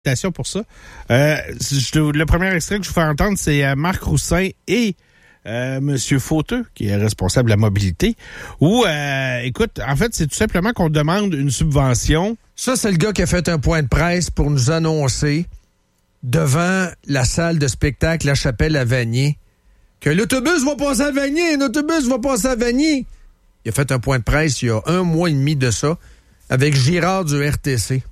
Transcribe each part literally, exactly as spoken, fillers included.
pour ça. Euh, je, le premier extrait que je vous fais entendre, c'est euh, Marc Roussin et euh, Monsieur Fauteux, qui est responsable de la mobilité, où, euh, écoute, en fait, c'est tout simplement qu'on demande une subvention. Ça, c'est le gars qui a fait un point de presse pour nous annoncer devant la salle de spectacle La Chapelle à Vanier que l'autobus va passer à Vanier, l'autobus va passer à Vanier. Il a fait un point de presse il y a un mois et demi de ça avec Girard du R T C.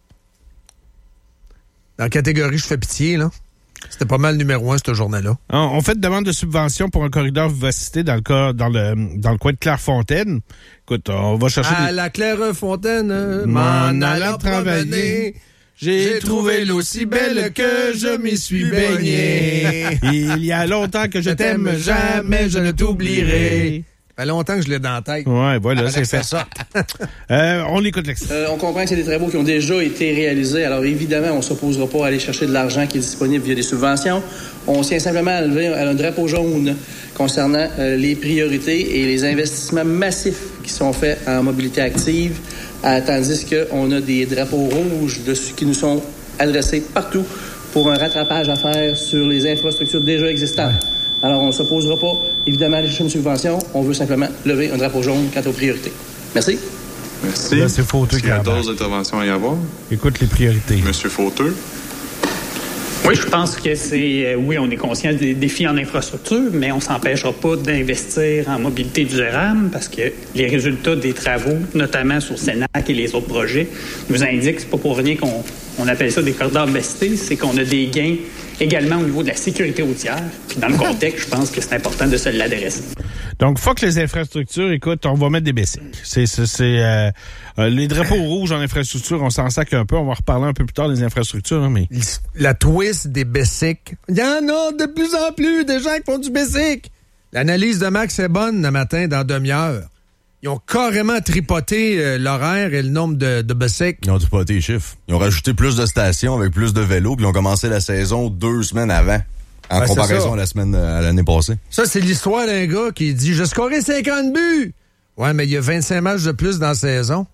Dans la catégorie je fais pitié, là. C'était pas mal numéro un, ce journal-là. On fait une demande de subvention pour un corridor vivacité dans le cas, dans le, dans le coin de Clairefontaine. Écoute, on va chercher... À des... la Clairefontaine, m'en allant travailler, j'ai trouvé l'eau si belle que je m'y suis baigné. Il y a longtemps que je t'aime, jamais je ne t'oublierai. Ça fait longtemps que je l'ai dans la tête. Ouais, voilà, ah, c'est fait. ça. euh, on écoute l'extrait. Euh, on comprend que c'est des travaux qui ont déjà été réalisés. Alors, évidemment, on ne s'opposera pas à aller chercher de l'argent qui est disponible via des subventions. On tient simplement à lever un drapeau jaune concernant euh, les priorités et les investissements massifs qui sont faits en mobilité active, euh, tandis qu'on a des drapeaux rouges de ceux qui nous sont adressés partout pour un rattrapage à faire sur les infrastructures déjà existantes. Ouais. Alors, on ne s'opposera pas, évidemment, à aller chercher une subvention. On veut simplement lever un drapeau jaune quant aux priorités. Merci. Merci. Là, c'est Fauteux qui y a d'autres interventions à y avoir. Écoute les priorités. Monsieur Fauteux. Oui, je pense que c'est... Euh, oui, on est conscient des défis en infrastructure, mais on ne s'empêchera pas d'investir en mobilité durable parce que les résultats des travaux, notamment sur Sénac et les autres projets, nous indiquent, c'est pas pour rien qu'on on appelle ça des corridors vivacité, c'est qu'on a des gains également au niveau de la sécurité routière. Puis dans le contexte, je pense que c'est important de se l'adresser. Donc, fuck les infrastructures. Écoute, on va mettre des bicycles. C'est, c'est, c'est euh, euh, les drapeaux rouges en infrastructure, on s'en sac un peu. On va reparler un peu plus tard des infrastructures, hein, mais... La twist des bicycles. Il y en a de plus en plus des gens qui font du bicycle. L'analyse de Max est bonne le matin dans demi-heure. Ils ont carrément tripoté euh, l'horaire et le nombre de, de bicycles. Ils ont tripoté les chiffres. Ils ont rajouté plus de stations avec plus de vélos, puis ils ont commencé la saison deux semaines avant, en ben, comparaison à la semaine à l'année passée. Ça, c'est l'histoire d'un gars qui dit « J'ai scoré cinquante buts! » Ouais, mais il y a vingt-cinq matchs de plus dans la saison.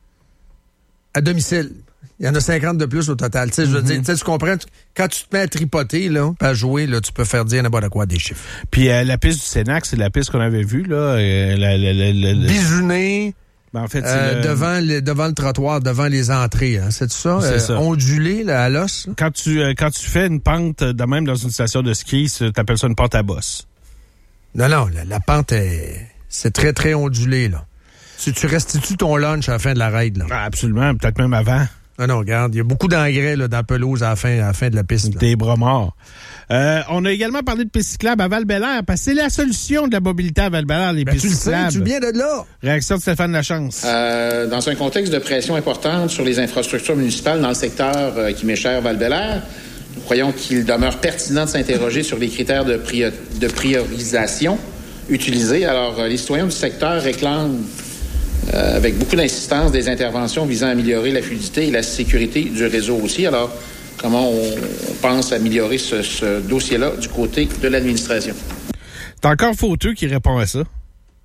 À domicile. Il y en a cinquante de plus au total. Tu sais, je veux mm-hmm. dire, tu comprends, quand tu te mets à tripoter, là, à jouer, là, tu peux faire dire n'importe quoi des chiffres. Puis euh, la piste du Sénac, c'est la piste qu'on avait vue, là. Euh, la, la, la, la, la... Bisounée. Ben, en fait, euh, le... devant, le, devant le trottoir, devant les entrées. Hein, c'est ça? C'est euh, ça. Ondulé, là, à l'os. Là? Quand tu, euh, quand tu fais une pente de même dans une station de ski, t'appelles ça une pente à bosse. Non, non, la, la pente est... C'est très, très ondulé, là. Tu, tu restitues ton lunch à la fin de la raid, là. Ah, absolument, peut-être même avant. Ah non, regarde, il y a beaucoup d'engrais là, dans la pelouse à la fin, à la fin de la piste. Là. Des bras morts. Euh, on a également parlé de pistes cyclables à Val-Bélair, parce que c'est la solution de la mobilité à Val-Bélair, les ben, pistes tu cyclables. Tu viens de là. Réaction de Stéphane Lachance. Euh, dans un contexte de pression importante sur les infrastructures municipales dans le secteur euh, qui m'est cher, Val-Bélair, nous croyons qu'il demeure pertinent de s'interroger sur les critères de, priori- de priorisation utilisés. Alors, euh, les citoyens du secteur réclament Euh, avec beaucoup d'insistance, des interventions visant à améliorer la fluidité et la sécurité du réseau aussi. Alors, comment on, on pense améliorer ce, ce dossier-là du côté de l'administration? T'as encore Fauteux qui répond à ça.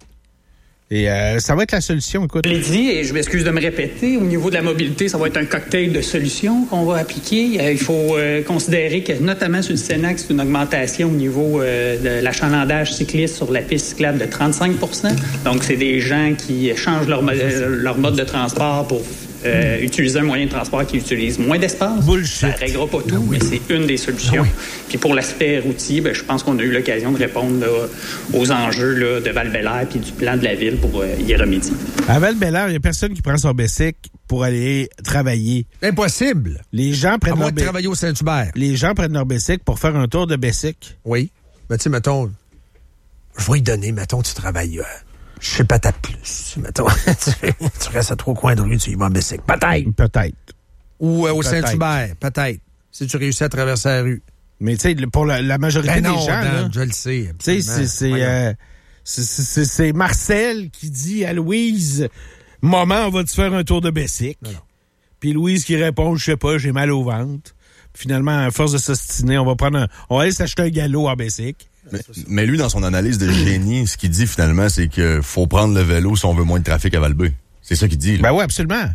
Et euh, ça va être la solution, écoute. Je l'ai dit, et je m'excuse de me répéter, au niveau de la mobilité, ça va être un cocktail de solutions qu'on va appliquer. Euh, il faut euh, considérer que, notamment sur le Sénac, c'est une augmentation au niveau euh, de l'achalandage cycliste sur la piste cyclable de trente-cinq pour cent. Donc, c'est des gens qui changent leur, euh, leur mode de transport pour euh, utiliser un moyen de transport qui utilise moins d'espace. Bullshit. Ça ne réglera pas tout, ah oui. mais c'est une des solutions. Ah oui. Puis pour l'aspect routier, ben, je pense qu'on a eu l'occasion de répondre là, aux enjeux là, de Val-Bélair puis du plan de la ville pour euh, y remédier. À Val-Bélair, il n'y a personne qui prend son bicycle pour aller travailler. Impossible. Les gens prennent à moins leur de travailler au Saint-Hubert. Les gens prennent leur bicycle pour faire un tour de bicycle. Oui. Mais tu sais, mettons, je vais y donner, mettons, tu travailles... Euh... Je sais pas, t'as plus. Mettons, tu restes à trois coins de rue, tu y vas en bicycle. Peut-être. Peut-être. Ou euh, au peut-être. Saint-Hubert. Peut-être. Si tu réussis à traverser la rue. Mais tu sais, pour la, la majorité ben non, des gens... Dan, là, je le sais. Tu sais, c'est, c'est, euh, c'est, c'est, c'est Marcel qui dit à Louise, « Maman, on va te faire un tour de bicycle. » Puis Louise qui répond, « Je sais pas, j'ai mal au ventre. » Finalement, à force de s'ostiner, on va prendre un, on va aller s'acheter un galop en bicycle. Mais, mais lui, dans son analyse de génie, ce qu'il dit finalement, c'est qu'il faut prendre le vélo si on veut moins de trafic à Val-B. C'est ça qu'il dit. Là. Ben oui, absolument.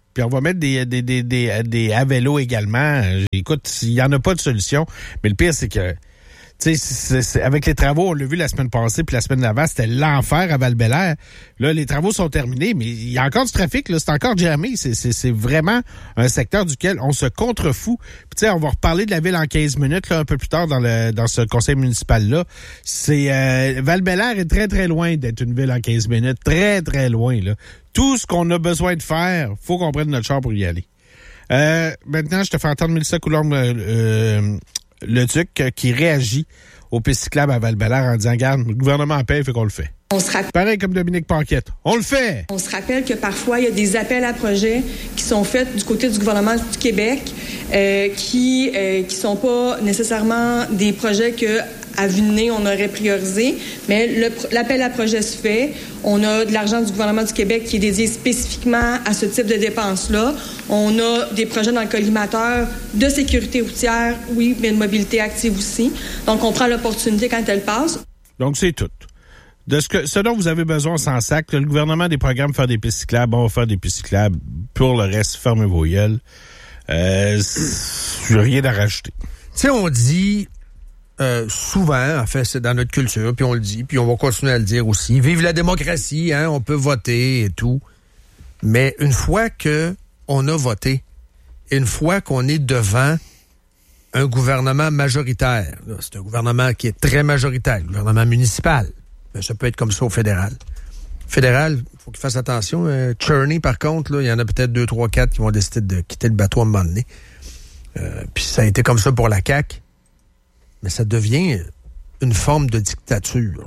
Puis on va mettre des, des, des, des, des à vélo également. Écoute, il n'y en a pas de solution. Mais le pire, c'est que tu sais, c'est, c'est, avec les travaux, on l'a vu la semaine passée, puis la semaine d'avant, c'était l'enfer à Val-Bélair. Là, les travaux sont terminés, mais il y a encore du trafic, là, c'est encore jamais. C'est, c'est, c'est vraiment un secteur duquel on se contrefout. Puis tu sais, on va reparler de la ville en quinze minutes, là, un peu plus tard dans le dans ce conseil municipal-là. C'est euh, Val-Bélair est très, très loin d'être une ville en quinze minutes. Très, très loin, là. Tout ce qu'on a besoin de faire, faut qu'on prenne notre char pour y aller. Euh, maintenant, je te fais entendre Mélissa Coulombe euh, le Duc qui réagit aux pistes cyclables à Val-Bélair en disant, regarde, le gouvernement paye, fait qu'on le fait. On se rappelle, pareil comme Dominique Paquette. On le fait! On se rappelle que parfois, il y a des appels à projets qui sont faits du côté du gouvernement du Québec euh, qui euh, qui sont pas nécessairement des projets que à vue de nez, on aurait priorisé, mais le, l'appel à projet se fait. On a de l'argent du gouvernement du Québec qui est dédié spécifiquement à ce type de dépenses-là. On a des projets dans le collimateur de sécurité routière, oui, mais de mobilité active aussi. Donc, on prend l'opportunité quand elle passe. Donc, c'est tout. De ce, que, ce dont vous avez besoin, on s'en sac. Le gouvernement a des programmes pour faire des pistes cyclables. On va faire des pistes cyclables. Pour le reste, fermez vos gueules. Euh, j'ai rien à rajouter. Tu sais, on dit... Euh, souvent, en fait, c'est dans notre culture, puis on le dit, puis on va continuer à le dire aussi. Vive la démocratie, hein, on peut voter et tout. Mais une fois que on a voté, une fois qu'on est devant un gouvernement majoritaire, là, c'est un gouvernement qui est très majoritaire, le gouvernement municipal, mais ça peut être comme ça au fédéral. Fédéral, il faut qu'il fasse attention. Euh, Cherney, par contre, là, il y en a peut-être deux, trois, quatre qui vont décider de quitter le bateau à un moment donné. Euh, puis ça a été comme ça pour la C A Q. Mais ça devient une forme de dictature.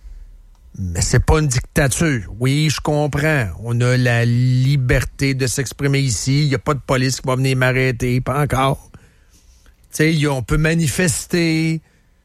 Mais c'est pas une dictature. Oui, je comprends. On a la liberté de s'exprimer ici. Il n'y a pas de police qui va venir m'arrêter. Pas encore. Tu sais, on peut manifester.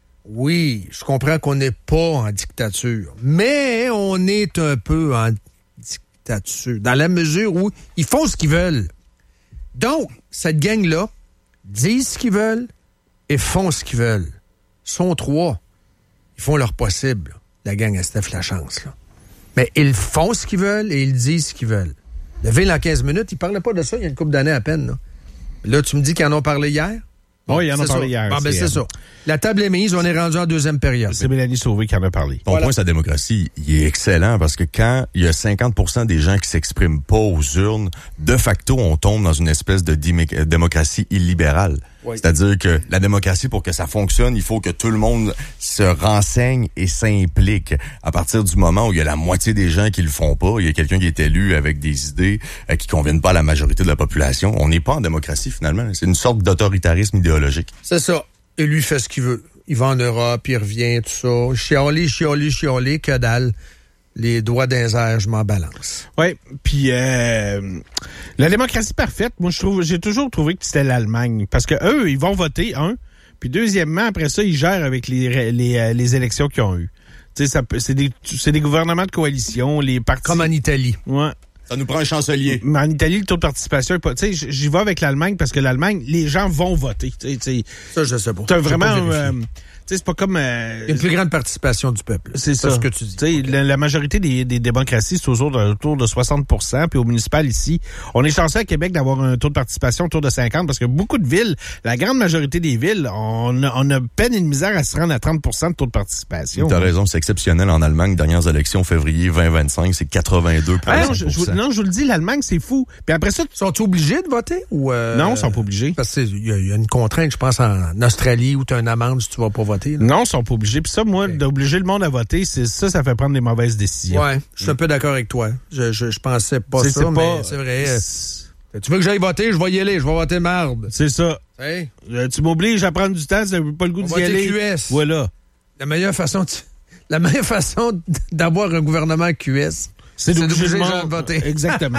Oui, je comprends qu'on n'est pas en dictature. Mais on est un peu en dictature. Dans la mesure où ils font ce qu'ils veulent. Donc, cette gang-là disent ce qu'ils veulent et font ce qu'ils veulent. Ils sont trois. Ils font leur possible, la gang à Steph Lachance. Là. Mais ils font ce qu'ils veulent et ils disent ce qu'ils veulent. Le Ville en quinze minutes, ils ne parlaient pas de ça il y a une couple d'années à peine. Là, là tu me dis qu'ils en ont parlé hier? Bon, oui, ils en ont parlé ça. hier. Bon, ben, c'est, c'est ça. La table est mise, on est rendu en deuxième période. C'est Mélanie Sauvé qui en a parlé. Ton voilà. point, sa démocratie, il est excellent parce que quand il y a cinquante pour cent des gens qui s'expriment pas aux urnes, de facto, on tombe dans une espèce de dé- démocratie illibérale. Oui. C'est-à-dire que la démocratie, pour que ça fonctionne, il faut que tout le monde se renseigne et s'implique. À partir du moment où il y a la moitié des gens qui le font pas, il y a quelqu'un qui est élu avec des idées euh, qui conviennent pas à la majorité de la population, on n'est pas en démocratie finalement. C'est une sorte d'autoritarisme idéologique. C'est ça. Et lui fait ce qu'il veut. Il va en Europe, il revient, tout ça. Chiolé, chiolé, chiolé, que dalle. Les doigts dans les airs, je m'en balance. Oui, puis euh, la démocratie parfaite, moi je trouve, j'ai toujours trouvé que c'était l'Allemagne, parce que eux, ils vont voter un, puis deuxièmement après ça, ils gèrent avec les les, les élections qu'ils ont eues. Tu sais, ça c'est des c'est des gouvernements de coalition, les partis. Comme en Italie. Ouais. Ça nous prend un chancelier. Mais en Italie, le taux de participation est pas... Tu sais, j'y vais avec l'Allemagne parce que l'Allemagne, les gens vont voter. Tu sais, ça, je sais pas. T'as vraiment... Euh, tu sais, c'est pas comme... Euh, Il y a une plus grande participation du peuple. C'est, c'est ça. ce que tu dis. Tu sais, okay. la, la majorité des, des démocraties, c'est autour de, autour de soixante pour cent. Puis au municipal, ici, on est chanceux à Québec d'avoir un taux de participation autour de cinquante parce que beaucoup de villes, la grande majorité des villes, on a, on a peine et de misère à se rendre à trente pour cent de taux de participation. T'as raison, c'est exceptionnel en Allemagne. Dernières élections, février vingt vingt-cinq, c'est quatre-vingt-deux pour cent. Ah non, je, je, non, je vous le dis, l'Allemagne, c'est fou. Puis après ça, sont-ils obligés de voter ou euh, non, ils sont pas obligés. Parce qu'il y, y a une contrainte, je pense, en Australie où tu as une amende si tu vas pas voter. Là. Non, ils sont pas obligés. Puis ça, moi, okay. d'obliger le monde à voter, c'est ça, ça fait prendre des mauvaises décisions. Ouais, je suis un peu d'accord avec toi. Je, je, je pensais pas c'est, ça, c'est mais pas, c'est vrai. C'est... Tu veux que j'aille voter, je vais y aller, je vais voter marde. C'est ça. Hey. Euh, tu m'obliges à prendre du temps, ça n'a pas le goût On d'y aller. Q S. Voilà. La meilleure façon, de... la meilleure façon d'avoir un gouvernement Q S. C'est, c'est d'obliger les gens à voter. Exactement.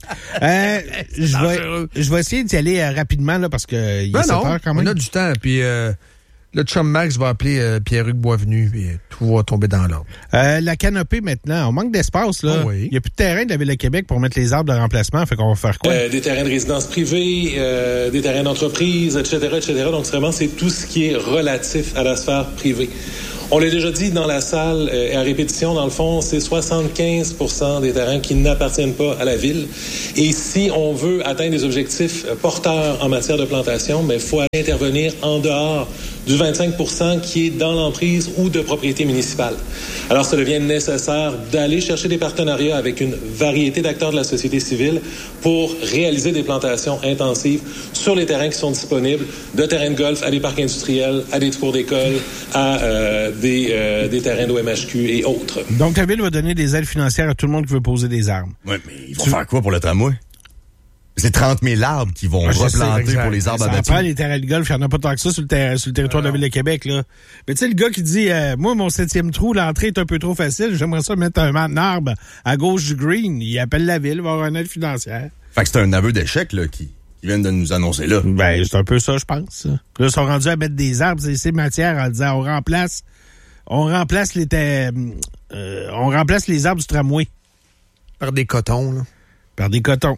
euh, je vais, je vais essayer d'y aller euh, rapidement là parce que il y a sept heures quand même. On a du temps. Puis euh, le chum Max va appeler euh, Pierre-Hugues Boisvenu et tout va tomber dans l'ordre. Euh, la canopée maintenant, on manque d'espace là. Oh oui. Il y a plus de terrain de la ville de Québec pour mettre les arbres de remplacement. Fait qu'on va faire quoi? Euh, des terrains de résidence privée, euh, des terrains d'entreprise, et cetera, et cetera. Donc vraiment, c'est tout ce qui est relatif à la sphère privée. On l'a déjà dit dans la salle euh, à répétition, dans le fond, c'est soixante-quinze pour cent des terrains qui n'appartiennent pas à la ville. Et si on veut atteindre des objectifs euh, porteurs en matière de plantation, mais il faut aller intervenir en dehors du vingt-cinq pour cent qui est dans l'emprise ou de propriété municipale. Alors, ça devient nécessaire d'aller chercher des partenariats avec une variété d'acteurs de la société civile pour réaliser des plantations intensives sur les terrains qui sont disponibles, de terrains de golf à des parcs industriels, à des cours d'école, à euh, des, euh, des terrains d'O M H Q et autres. Donc, la Ville va donner des aides financières à tout le monde qui veut poser des arbres. Oui, mais ils vont tu... faire quoi pour le tramway? C'est trente mille arbres qui vont ah, replanter sais, pour les arbres abattus. Ça prend les terrains de golf, il n'y en a pas tant que ça sur le, ter- sur le territoire ah, de la Ville de Québec. Là. Mais tu sais, le gars qui dit euh, « Moi, mon septième trou, l'entrée est un peu trop facile, j'aimerais ça mettre un, un arbre à gauche du green. » Il appelle la Ville, il va avoir une aide financière. Fait que c'est un aveu d'échec là, qui, qui vient de nous annoncer là. Ben, c'est un peu ça, je pense. Là, ils sont rendus à mettre des arbres et ces matières en disant « On remplace on remplace les euh, euh, on remplace les arbres du tramway. » Par des cotons, là. Par des cotons.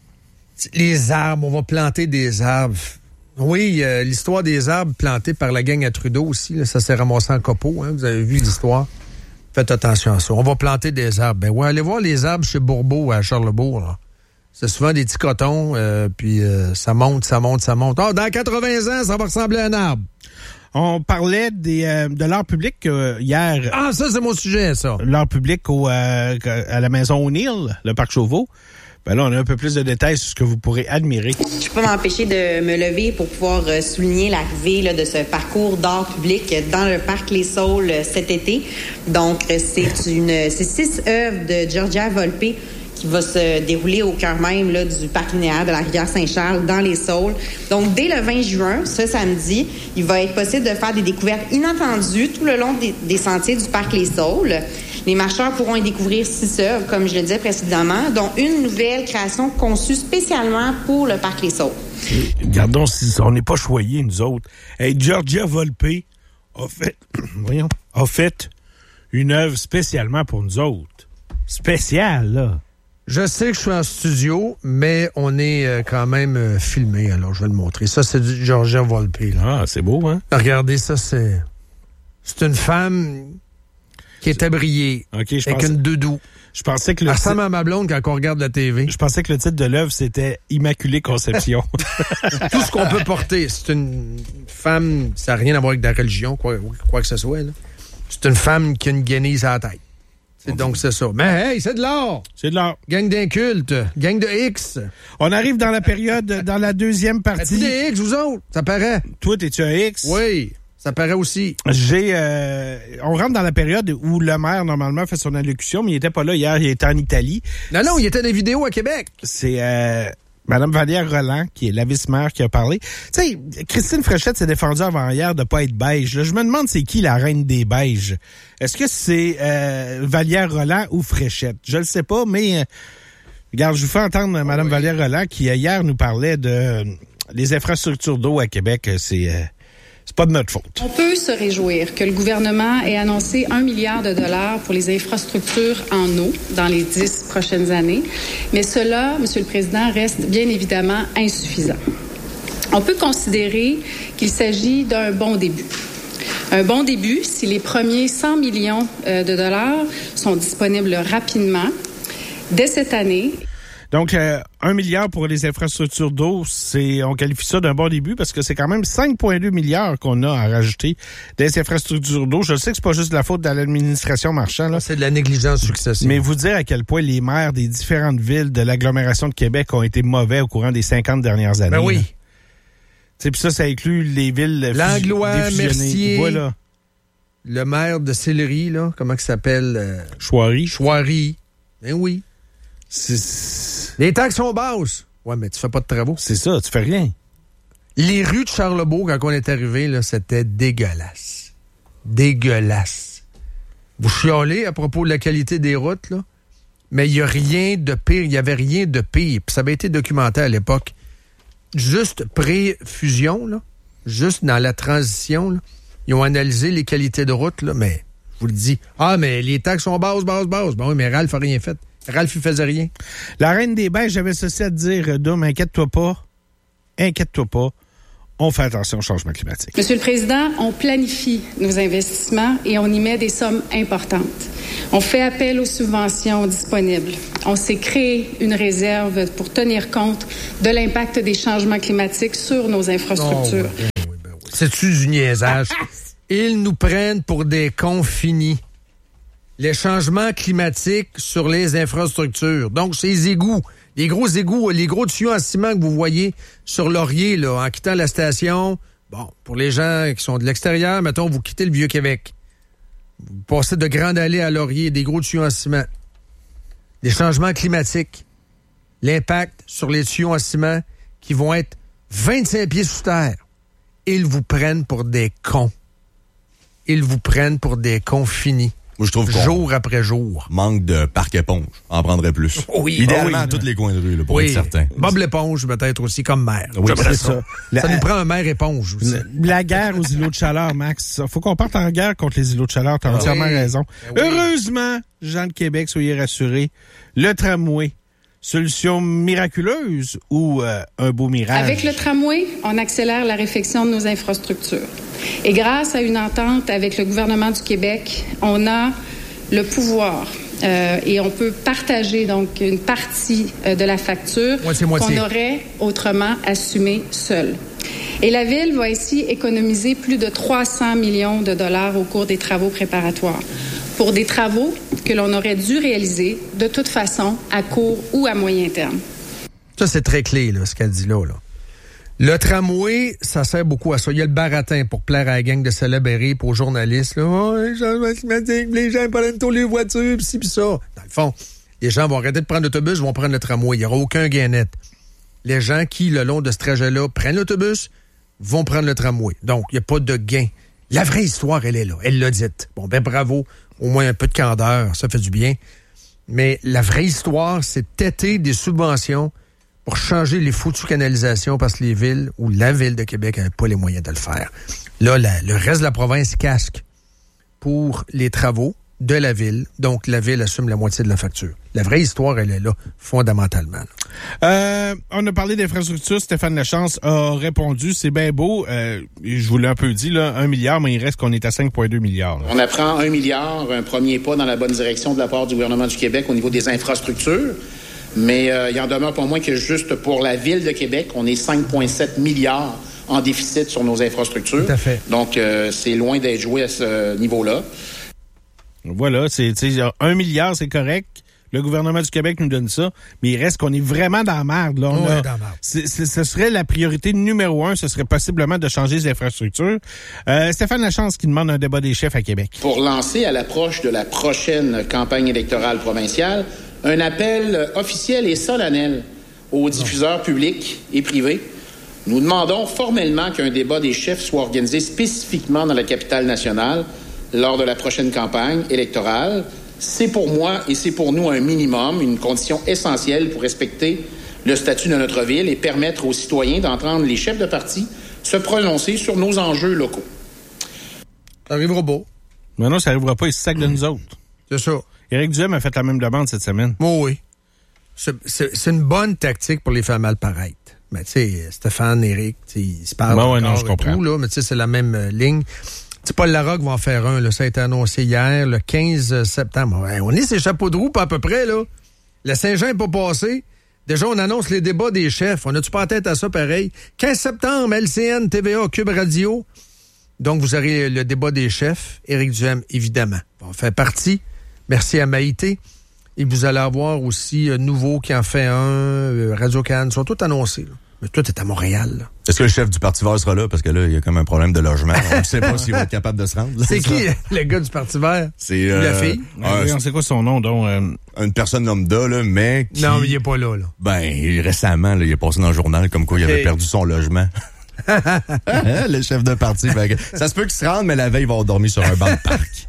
Les arbres, on va planter des arbres. Oui, euh, l'histoire des arbres plantés par la gang à Trudeau aussi, là, ça s'est ramassé en copeaux, hein, vous avez vu l'histoire. Faites attention à ça. On va planter des arbres. Ben ouais, allez voir les arbres chez Bourbeau à Charlebourg. Là. C'est souvent des petits cotons, euh, puis euh, ça monte, ça monte, ça monte. Oh, dans quatre-vingts ans, ça va ressembler à un arbre. On parlait des, euh, de l'art public euh, hier. Ah, ça, c'est mon sujet, ça. L'art public au, euh, à la maison O'Neill, le parc Chauveau. Ben là, on a un peu plus de détails sur ce que vous pourrez admirer. Je peux pas m'empêcher de me lever pour pouvoir euh, souligner l'arrivée là, de ce parcours d'art public dans le parc Les Saules euh, cet été. Donc, euh, c'est une, c'est six œuvres de Georgia Volpe qui va se dérouler au cœur même là, du parc linéaire de la rivière Saint-Charles dans les Saules. Donc, dès le vingt juin, ce samedi, il va être possible de faire des découvertes inattendues tout le long des, des sentiers du parc Les Saules. Les marcheurs pourront y découvrir six œuvres, comme je le disais précédemment, dont une nouvelle création conçue spécialement pour le parc Les Saules. Regardons si on n'est pas choyés, nous autres. Hey, Georgia Volpe a fait, voyons, a fait une œuvre spécialement pour nous autres. Spéciale, là. Je sais que je suis en studio, mais on est euh, quand même euh, filmé, alors je vais le montrer. Ça, c'est du Georgia Volpe. Là. Ah, c'est beau, hein? Regardez, ça, c'est... C'est une femme qui est abriée okay, je avec pensais... une doudou. Je pensais que le Elle ressemble titre... à ma blonde quand on regarde la T V. Je pensais que le titre de l'œuvre, c'était « Immaculée Conception ». Tout ce qu'on peut porter. C'est une femme... Ça n'a rien à voir avec la religion, quoi, quoi que ce soit. Là. C'est une femme qui a une guenille à la tête. C'est donc, c'est ça. Mais hey, c'est de l'art! C'est de l'art. Gang d'incultes, gang de X. On arrive dans la période, dans la deuxième partie. Des X, vous autres? Ça paraît. Toi, t'es-tu un X? Oui, ça paraît aussi. J'ai... Euh, on rentre dans la période où le maire, normalement, fait son allocution, mais il était pas là hier, il était en Italie. Non, non, il était dans les vidéos à Québec. C'est... Euh, Mme Vallière Roland, qui est la vice-maire, qui a parlé. Tu sais, Christine Fréchette s'est défendue avant hier de pas être beige. Là, je me demande c'est qui la reine des beiges. Est-ce que c'est euh, Vallière Roland ou Fréchette? Je le sais pas, mais... Euh, regarde, je vous fais entendre oh, Mme oui. Vallière Roland qui, hier, nous parlait de euh, les infrastructures d'eau à Québec. C'est... Euh, C'est pas de notre faute. On peut se réjouir que le gouvernement ait annoncé un milliard de dollars pour les infrastructures en eau dans les dix prochaines années. Mais cela, Monsieur le Président, reste bien évidemment insuffisant. On peut considérer qu'il s'agit d'un bon début. Un bon début si les premiers cent millions de dollars sont disponibles rapidement dès cette année. Donc, euh, un milliard pour les infrastructures d'eau, c'est on qualifie ça d'un bon début parce que c'est quand même cinq virgule deux milliards qu'on a à rajouter des infrastructures d'eau. Je sais que c'est pas juste de la faute de l'administration Marchand, là. C'est de la négligence successive. Mais vous dire à quel point les maires des différentes villes de l'agglomération de Québec ont été mauvais au courant des cinquante dernières années. Ben oui. Puis ça, ça inclut les villes Langlois, Mercier. Voilà. Le maire de Sillery, là, comment il s'appelle? Euh... Chouari. Chouari. Ben oui. C'est... Les taxes sont basses. Ouais, mais tu fais pas de travaux. C'est ça, tu fais rien. Les rues de Charlebourg, quand on est arrivé, là, c'était dégueulasse. Dégueulasse. Vous chialez à propos de la qualité des routes, là, mais il n'y a rien de pire. Il n'y avait rien de pire. Puis ça avait été documenté à l'époque. Juste pré-fusion, là, juste dans la transition, là, ils ont analysé les qualités de route, là, mais je vous le dis. Ah, mais les taxes sont basses, basses, basses. Ben oui, mais Ralph n'a rien fait. Ralph, il faisait rien. La reine des beiges, j'avais ceci à te dire, Dom, inquiète-toi pas. Inquiète-toi pas. on fait attention au changement climatique. Monsieur le Président, on planifie nos investissements et on y met des sommes importantes. On fait appel aux subventions disponibles. On s'est créé une réserve pour tenir compte de l'impact des changements climatiques sur nos infrastructures. Oh, ben oui, ben oui. C'est-tu du niaisage? Ils nous prennent pour des cons finis. Les changements climatiques sur les infrastructures. Donc, ces égouts, les gros égouts, les gros tuyaux en ciment que vous voyez sur Laurier, là, en quittant la station. Bon, pour les gens qui sont de l'extérieur, mettons, vous quittez le Vieux-Québec. Vous passez de Grande Allée à Laurier, des gros tuyaux en ciment. Les changements climatiques. L'impact sur les tuyaux en ciment qui vont être vingt-cinq pieds sous terre. Ils vous prennent pour des cons. Ils vous prennent pour des cons finis. Moi, je trouve qu'on jour après jour. Manque de parc éponge. En prendrait plus. Oui, idéalement, oui, à tous les coins de rue, là, pour oui. être certain. Bob l'éponge, peut-être aussi, comme maire. Oui, c'est ça. Ça, La, ça nous prend un maire éponge aussi. La, la guerre aux îlots de chaleur, Max. Faut qu'on parte en guerre contre les îlots de chaleur. T'as Ah, entièrement oui. raison. Oui. Heureusement, gens de Québec, soyez rassurés. Le tramway, solution miraculeuse ou euh, un beau mirage? Avec le tramway, on accélère la réfection de nos infrastructures. Et grâce à une entente avec le gouvernement du Québec, on a le pouvoir euh, et on peut partager donc une partie euh, de la facture Moitié-moitié. qu'on aurait autrement assumée seule. Et la Ville va ici économiser plus de trois cents millions de dollars au cours des travaux préparatoires pour des travaux que l'on aurait dû réaliser de toute façon à court ou à moyen terme. Ça, c'est très clé, là, ce qu'elle dit là, là. Le tramway, ça sert beaucoup à ça. Il y a le baratin pour plaire à la gang de célébrés pour aux journalistes. Là. Oh, les changements climatiques, les gens prennent tous les voitures, pis ci, pis ça. Dans le fond, les gens vont arrêter de prendre l'autobus, vont prendre le tramway. Il n'y aura aucun gain net. Les gens qui, le long de ce trajet-là, prennent l'autobus, vont prendre le tramway. Donc, il n'y a pas de gain. La vraie histoire, elle est là. Elle l'a dite. Bon, ben bravo. Au moins un peu de candeur, ça fait du bien. Mais la vraie histoire, c'est têter des subventions pour changer les foutues canalisations parce que les villes ou la ville de Québec n'avait pas les moyens de le faire. Là, la, le reste de la province casque pour les travaux de la ville. Donc, la ville assume la moitié de la facture. La vraie histoire, elle est là, fondamentalement. Euh, on a parlé d'infrastructure. Stéphane Lachance a répondu. C'est bien beau. Euh, je vous l'ai un peu dit, là, un milliard, mais il reste qu'on est à cinq virgule deux milliards. Là. On apprend un milliard, un premier pas dans la bonne direction de la part du gouvernement du Québec au niveau des infrastructures. Mais euh, il en demeure pas moins que juste pour la Ville de Québec, on est cinq virgule sept milliards en déficit sur nos infrastructures. Tout à fait. Donc, euh, c'est loin d'être joué à ce niveau-là. Voilà, c'est un milliard, c'est correct. Le gouvernement du Québec nous donne ça, mais il reste qu'on est vraiment dans la merde. Là. On oh, a, dans la merde. c'est, c'est, ce serait la priorité numéro un, ce serait possiblement de changer les infrastructures. Euh, Stéphane Lachance qui demande un débat des chefs à Québec. Pour lancer à l'approche de la prochaine campagne électorale provinciale, un appel officiel et solennel aux diffuseurs publics et privés. Nous demandons formellement qu'un débat des chefs soit organisé spécifiquement dans la capitale nationale lors de la prochaine campagne électorale. C'est pour moi et c'est pour nous un minimum, une condition essentielle pour respecter le statut de notre ville et permettre aux citoyens d'entendre les chefs de parti se prononcer sur nos enjeux locaux. Ça arrivera beau. Mais non, ça n'arrivera pas, il se sac de nous autres. C'est ça. Éric Duhem a fait la même demande cette semaine. Oh oui. C'est, c'est, c'est une bonne tactique pour les faire mal paraître. Mais tu sais, Stéphane, Éric, ils se parlent ben ouais, encore non, je comprends. tout, là, mais tu sais, c'est la même euh, ligne. Tu sais, Paul Larocque va en faire un, là, ça a été annoncé hier, le quinze septembre. Ouais, on est ces chapeaux de roue, pas à peu près, là. Le Saint-Jean n'est pas passé. Déjà, on annonce les débats des chefs. On a-tu pas en tête à ça, pareil? quinze septembre, L C N, T V A, Cube Radio. Donc, vous aurez le débat des chefs. Éric Duhem, évidemment, va en faire partie. Merci à Maïté. Et vous allez avoir aussi euh, Nouveau qui en fait un, euh, Radio-Can, ils sont tous annoncés. Là. Mais tout est à Montréal. Là. Est-ce que le chef du Parti vert sera là? Parce que là, il y a comme un problème de logement. On ne sait pas s'il va être capable de se rendre. Là. C'est qui, le gars du Parti vert? C'est euh, la fille? Ah, oui, on sait quoi son nom, donc? Euh... Une personne lambda, là, mais qui... Non, mais il n'est pas là, là. Ben, récemment, là, il est passé dans le journal comme quoi il avait hey. perdu son logement. Le chef de parti. Ben, ça se peut qu'il se rende, mais la veille, il va avoir dormi sur un banc de parc.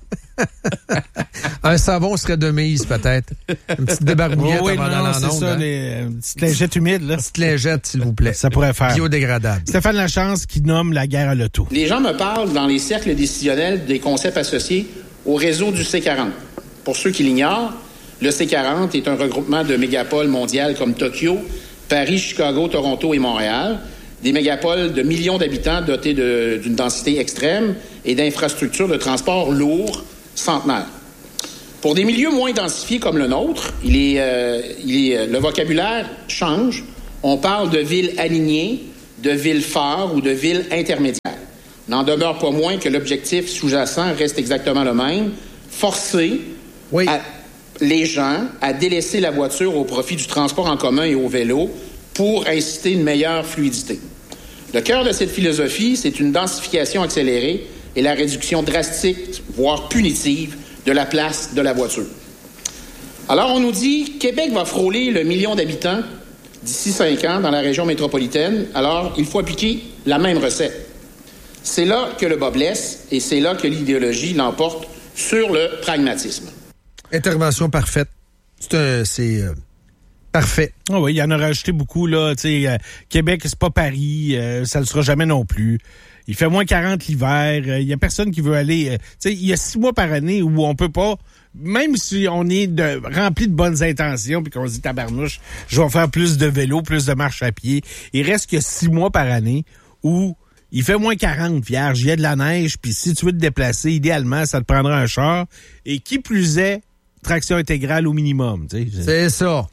Un savon serait de mise, peut-être. Une petite débarbouillette oh oui, avant non, dans c'est l'onde, ça, hein? les euh, petites lingettes humides, là. Petite lingette, s'il vous plaît. Ça pourrait faire. Biodégradable. Stéphane Lachance qui nomme la guerre à l'auto. Les gens me parlent dans les cercles décisionnels des concepts associés au réseau du C quarante. Pour ceux qui l'ignorent, le C quarante est un regroupement de mégapoles mondiales comme Tokyo, Paris, Chicago, Toronto et Montréal. des mégapoles de millions d'habitants dotés de, d'une densité extrême et d'infrastructures de transport lourds centenaires. Pour des milieux moins densifiés comme le nôtre, il est, euh, il est, le vocabulaire change. On parle de villes alignées, de villes phares ou de villes intermédiaires. N'en demeure pas moins que l'objectif sous-jacent reste exactement le même, forcer oui. à, les gens à délaisser la voiture au profit du transport en commun et au vélo pour inciter une meilleure fluidité. Le cœur de cette philosophie, c'est une densification accélérée et la réduction drastique, voire punitive, de la place de la voiture. Alors, on nous dit, Québec va frôler le million d'habitants d'ici cinq ans dans la région métropolitaine. Alors, il faut appliquer la même recette. C'est là que le bas blesse et c'est là que l'idéologie l'emporte sur le pragmatisme. Intervention parfaite. C'est un... C'est, euh, parfait. Oh oui, il y en a rajouté beaucoup, là. Tu sais, euh, Québec, c'est pas Paris. Euh, ça le sera jamais non plus. Il fait moins quarante l'hiver. Il euh, y a personne qui veut aller... Euh, tu sais, il y a six mois par année où on peut pas... Même si on est de, rempli de bonnes intentions puis qu'on se dit tabarnouche, je vais faire plus de vélo, plus de marche à pied. Il reste que six mois par année où il fait moins quarante, vierge. Il y a de la neige, puis si tu veux te déplacer, idéalement, ça te prendra un char. Et qui plus est, traction intégrale au minimum. Tu sais. C'est ça.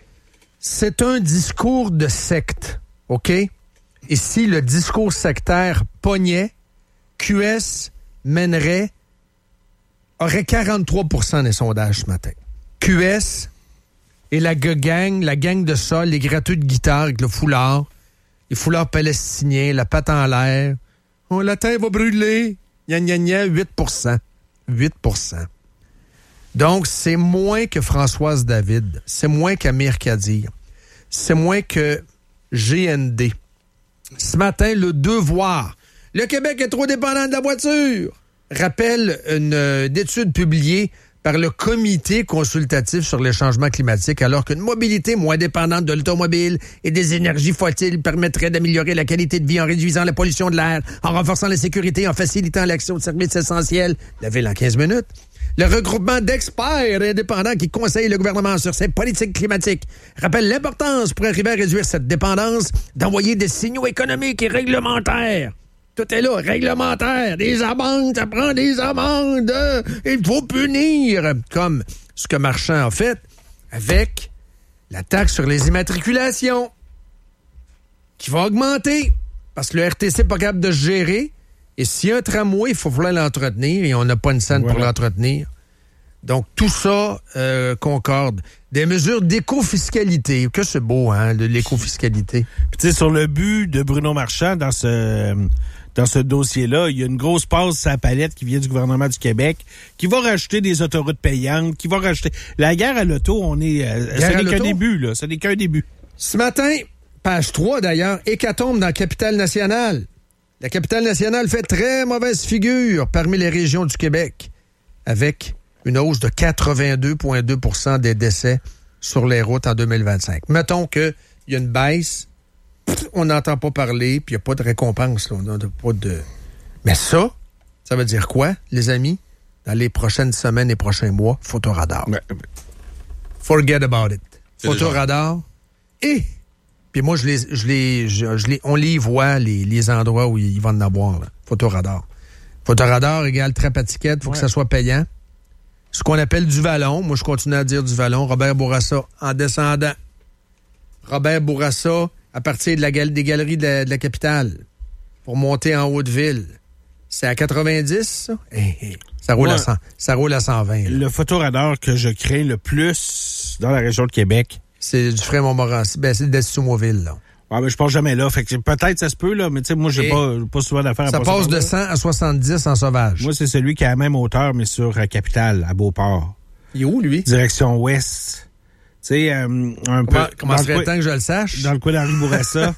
C'est un discours de secte, OK? Et si le discours sectaire pognait, Q S mènerait, aurait quarante-trois pour cent des sondages ce matin. Q S et la gang, la gang de sol, les gratteux de guitare avec le foulard, les foulards palestiniens, la patte en l'air. Oh, la terre va brûler. Gna gna gna, huit pour cent. huit pour cent. Donc, c'est moins que Françoise David. C'est moins qu'Amir Kadir. C'est moins que G N D. Ce matin, le Devoir. Le Québec est trop dépendant de la voiture. Rappelle une, une étude publiée par le Comité consultatif sur les changements climatiques, alors qu'une mobilité moins dépendante de l'automobile et des énergies fossiles permettrait d'améliorer la qualité de vie en réduisant la pollution de l'air, en renforçant la sécurité, en facilitant l'accès aux services essentiels. La ville en quinze minutes. Le regroupement d'experts indépendants qui conseillent le gouvernement sur ses politiques climatiques rappelle l'importance pour arriver à réduire cette dépendance d'envoyer des signaux économiques et réglementaires. Tout est là, réglementaire, des amendes, ça prend des amendes, il faut punir, comme ce que Marchand a fait avec la taxe sur les immatriculations, qui va augmenter, parce que le R T C n'est pas capable de se gérer, et s'il y a un tramway, il faut falloir l'entretenir, et on n'a pas une scène voilà. pour l'entretenir. Donc, tout ça euh, concorde. Des mesures d'éco-fiscalité, que c'est beau, hein, de l'éco-fiscalité. Puis tu sais, sur le but de Bruno Marchand, dans ce... Dans ce dossier-là, il y a une grosse passe sur la palette qui vient du gouvernement du Québec, qui va rajouter des autoroutes payantes, qui va rajouter... La guerre à l'auto, on est... Euh, ce n'est qu'un début, là. Ce n'est qu'un début. Ce matin, page trois d'ailleurs, hécatombe dans la capitale nationale. La capitale nationale fait très mauvaise figure parmi les régions du Québec, avec une hausse de quatre-vingt-deux virgule deux pour cent des décès sur les routes en deux mille vingt-cinq. Mettons qu'il y a une baisse, on n'entend pas parler, puis il n'y a pas de récompense. Là. On n'a pas de... Mais ça, ça veut dire quoi, les amis? Dans les prochaines semaines et prochains mois, photoradar. Ouais. Forget about it. C'est photoradar. Et, puis moi, je les, je les, je, je les, on les voit, les, les endroits où ils vont en avoir. Là. Photoradar. Photoradar égale trappe à ticket, il faut ouais. que ça soit payant. Ce qu'on appelle du vallon. Moi, je continue à dire du vallon. Robert Bourassa, en descendant. Robert Bourassa, à partir de la gal- des galeries de la, de la capitale, pour monter en Haute-Ville. C'est à quatre-vingt-dix, ça? Hey, hey. Ça, roule ouais. à cent, ça roule à cent vingt. Là. Le photoradar que je crains le plus dans la région de Québec... C'est du Fray-Montmorency. Ben, c'est le Dessus-Mouville, là. Ouais, mais je passe jamais là. Fait que peut-être ça se peut, là, mais tu sais, moi, j'ai pas, pas souvent d'affaires à ça passe de cent à soixante-dix en sauvage. Moi, c'est celui qui a la même hauteur, mais sur la capitale, à Beauport. Il est où, lui? Direction ouest. Tu sais, euh, un comment, peu... Comment serait-il temps que je le sache? Dans le coin d'Henri Bourassa.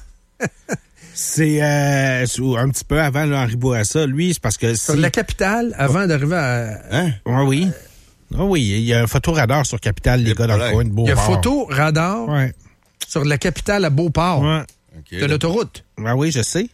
c'est euh, un petit peu avant là, Henri Bourassa. Lui, c'est parce que... Sur si... la capitale, avant oh. d'arriver à... Hein? Ah oui. Ah oui, il y a un photoradar sur capitale, les gars, dans le coin de Beauport. Il y a photoradar ouais. sur la capitale à Beauport. Ouais. Okay, de l'autoroute. Ah oui, je sais.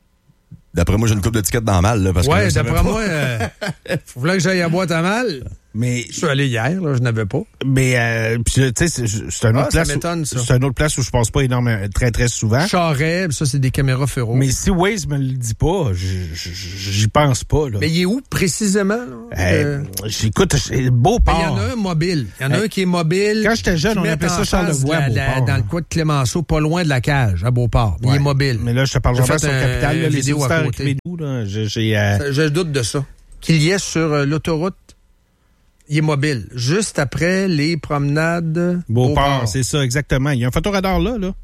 D'après moi, j'ai une coupe de tickets dans la malle. Là, parce ouais, que d'après moi, il euh, faut que j'aille à boîte à mal. Mais je suis allé hier, là, je n'avais pas. Mais euh, puis tu sais, c'est, c'est une autre ah, place. Ça m'étonne, ça. C'est une autre place où je passe pas énormément, très très souvent. Charest, ça c'est des caméras féro. Mais si Waze me le dit pas, j'y pense pas là. Mais il est où précisément là? Hey, euh... J'écoute, c'est beau port. Il y en a un mobile. Il y en a hey. un qui est mobile. Quand j'étais jeune, on appelait ça Charlevoix. La, la, dans le coin de Clémenceau, pas loin de la cage, à Beauport. Ouais. Il est mobile. Mais là, je te parle vraiment sur le capital, là, les vidéos à côté. Nous, là, j'ai, j'ai, euh... Je doute de ça. Qu'il y ait sur euh, l'autoroute. Il est mobile. Juste après les promenades. Beauport, Beauport. C'est ça, exactement. Il y a un photoradar là, là.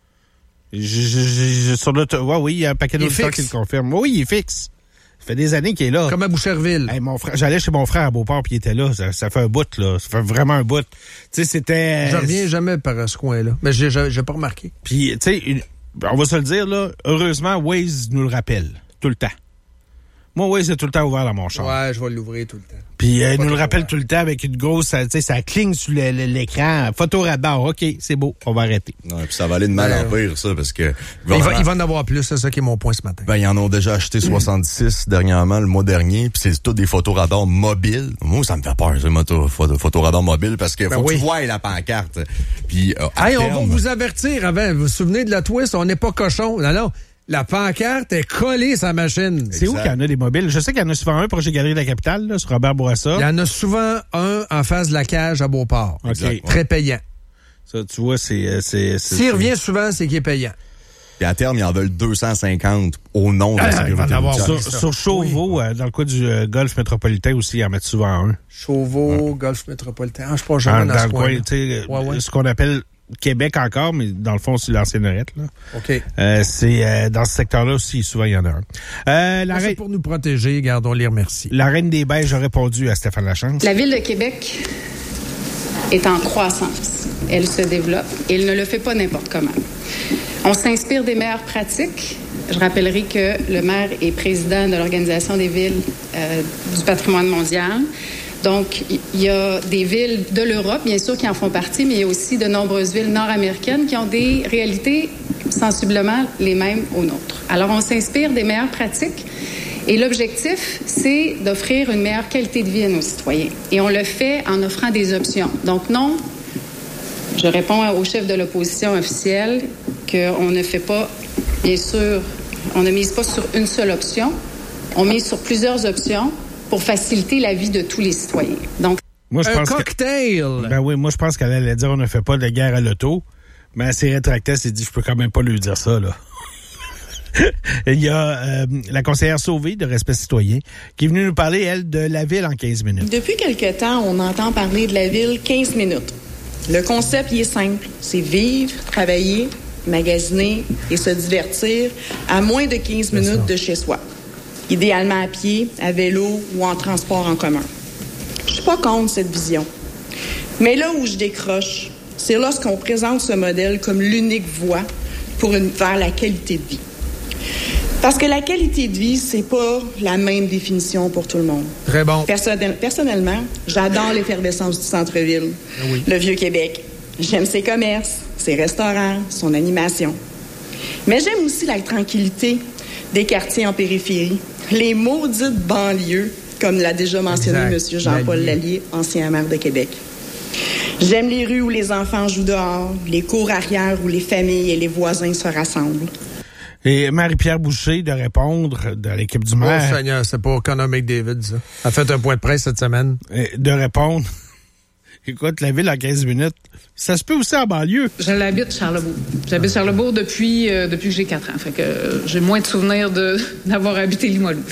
Je, je, je, sur l'auto... ouais, oui, il y a un paquet d'auditeurs qui le confirme. Oui, il est fixe. Ça fait des années qu'il est là. Comme à Boucherville. Hey, mon frère, j'allais chez mon frère à Beauport, puis il était là. Ça, ça fait un bout, là. Ça fait vraiment un bout. Tu sais, c'était... Je reviens jamais par ce coin-là. Mais j'ai, j'ai, j'ai pas remarqué. Puis, tu sais, une... on va se le dire, là. Heureusement, Waze nous le rappelle. Tout le temps. Moi, Waze est tout le temps ouvert dans mon char. Ouais, je vais l'ouvrir tout le temps. Puis, euh, il nous le rappelle tout le temps avec une grosse, tu sais, ça cligne sur le, le, l'écran. Photoradar, OK, c'est beau, on va arrêter. Non, puis ça va aller de mal en pire, ça, parce que... Il va, il va en avoir plus, c'est ça qui est mon point ce matin. Ben, ils en ont déjà acheté soixante-six dernièrement, le mois dernier, puis c'est tout des photoradars mobiles. Moi, ça me fait peur, ces moto, photo, photoradars mobiles, parce que ben faut oui. que tu vois la pancarte. Puis, euh, hey, terme... on va vous avertir avant. Vous vous souvenez de la twist? On n'est pas cochon. Non, non. La pancarte est collée sa machine. C'est exact. Où qu'il y en a des mobiles? Je sais qu'il y en a souvent un projet Galerie de la Capitale, là, sur Robert Bourassa. Il y en a souvent un en face de la cage à Beauport. Okay. Très payant. Ça, tu vois, c'est... c'est, c'est S'il c'est... revient souvent, c'est qu'il est payant. Puis à terme, ils en veulent deux cent cinquante au nom de ah, la sécurité routière. Sur, sur Chauveau, oui. euh, dans le coin du euh, Golfe métropolitain aussi, ils en mettent souvent un. Chauveau, ouais. Golfe métropolitain. Ah, je pense jamais dans, dans ce le coin. Tu sais, ouais, ouais. Ce qu'on appelle... Québec encore, mais dans le fond, c'est l'ancienne Norette, là. OK. Euh, c'est euh, dans ce secteur-là aussi, souvent, il y en a un. Euh, la reine... C'est pour nous protéger, gardons les remercie. La Reine des Beiges a répondu à Stéphane Lachance. La Ville de Québec est en croissance. Elle se développe et elle ne le fait pas n'importe comment. On s'inspire des meilleures pratiques. Je rappellerai que le maire est président de l'Organisation des villes euh, du patrimoine mondial. Donc, il y a des villes de l'Europe, bien sûr, qui en font partie, mais il y a aussi de nombreuses villes nord-américaines qui ont des réalités sensiblement les mêmes aux nôtres. Alors, on s'inspire des meilleures pratiques et l'objectif, c'est d'offrir une meilleure qualité de vie à nos citoyens. Et on le fait en offrant des options. Donc, non, je réponds au chef de l'opposition officielle qu'on ne fait pas, bien sûr, on ne mise pas sur une seule option, on mise sur plusieurs options pour faciliter la vie de tous les citoyens. Donc, moi, je un pense cocktail! Que, ben oui, moi, je pense qu'elle allait dire on ne fait pas de guerre à l'auto, mais elle s'est rétractée, elle s'est dit, je peux quand même pas lui dire ça, là. Il y a euh, la conseillère Sauvé de Respect citoyen qui est venue nous parler, elle, de la ville en quinze minutes. Depuis quelque temps, on entend parler de la ville quinze minutes. Le concept, il est simple. C'est vivre, travailler, magasiner et se divertir à moins de quinze minutes de chez soi. Idéalement à pied, à vélo ou en transport en commun. Je suis pas contre cette vision. Mais là où je décroche, c'est lorsqu'on présente ce modèle comme l'unique voie pour une, vers la qualité de vie. Parce que la qualité de vie, c'est pas la même définition pour tout le monde. Très bon. Personnel, personnellement, j'adore l'effervescence du centre-ville, oui. Le Vieux-Québec. J'aime ses commerces, ses restaurants, son animation. Mais j'aime aussi la tranquillité des quartiers en périphérie, les maudites banlieues, comme l'a déjà mentionné M. Jean-Paul Lallier, ancien maire de Québec. J'aime les rues où les enfants jouent dehors, les cours arrière où les familles et les voisins se rassemblent. Et Marie-Pierre Boucher de répondre de l'équipe du maire. Oh Seigneur, c'est pas Connor McDavid, ça. Elle a fait un point de presse cette semaine. De répondre. Écoute, la ville en quinze minutes, ça se peut aussi en banlieue. Je l'habite Charlebourg. J'habite Charlebourg depuis, euh, depuis que j'ai quatre ans. Fait que euh, j'ai moins de souvenirs de, d'avoir habité Limoilou.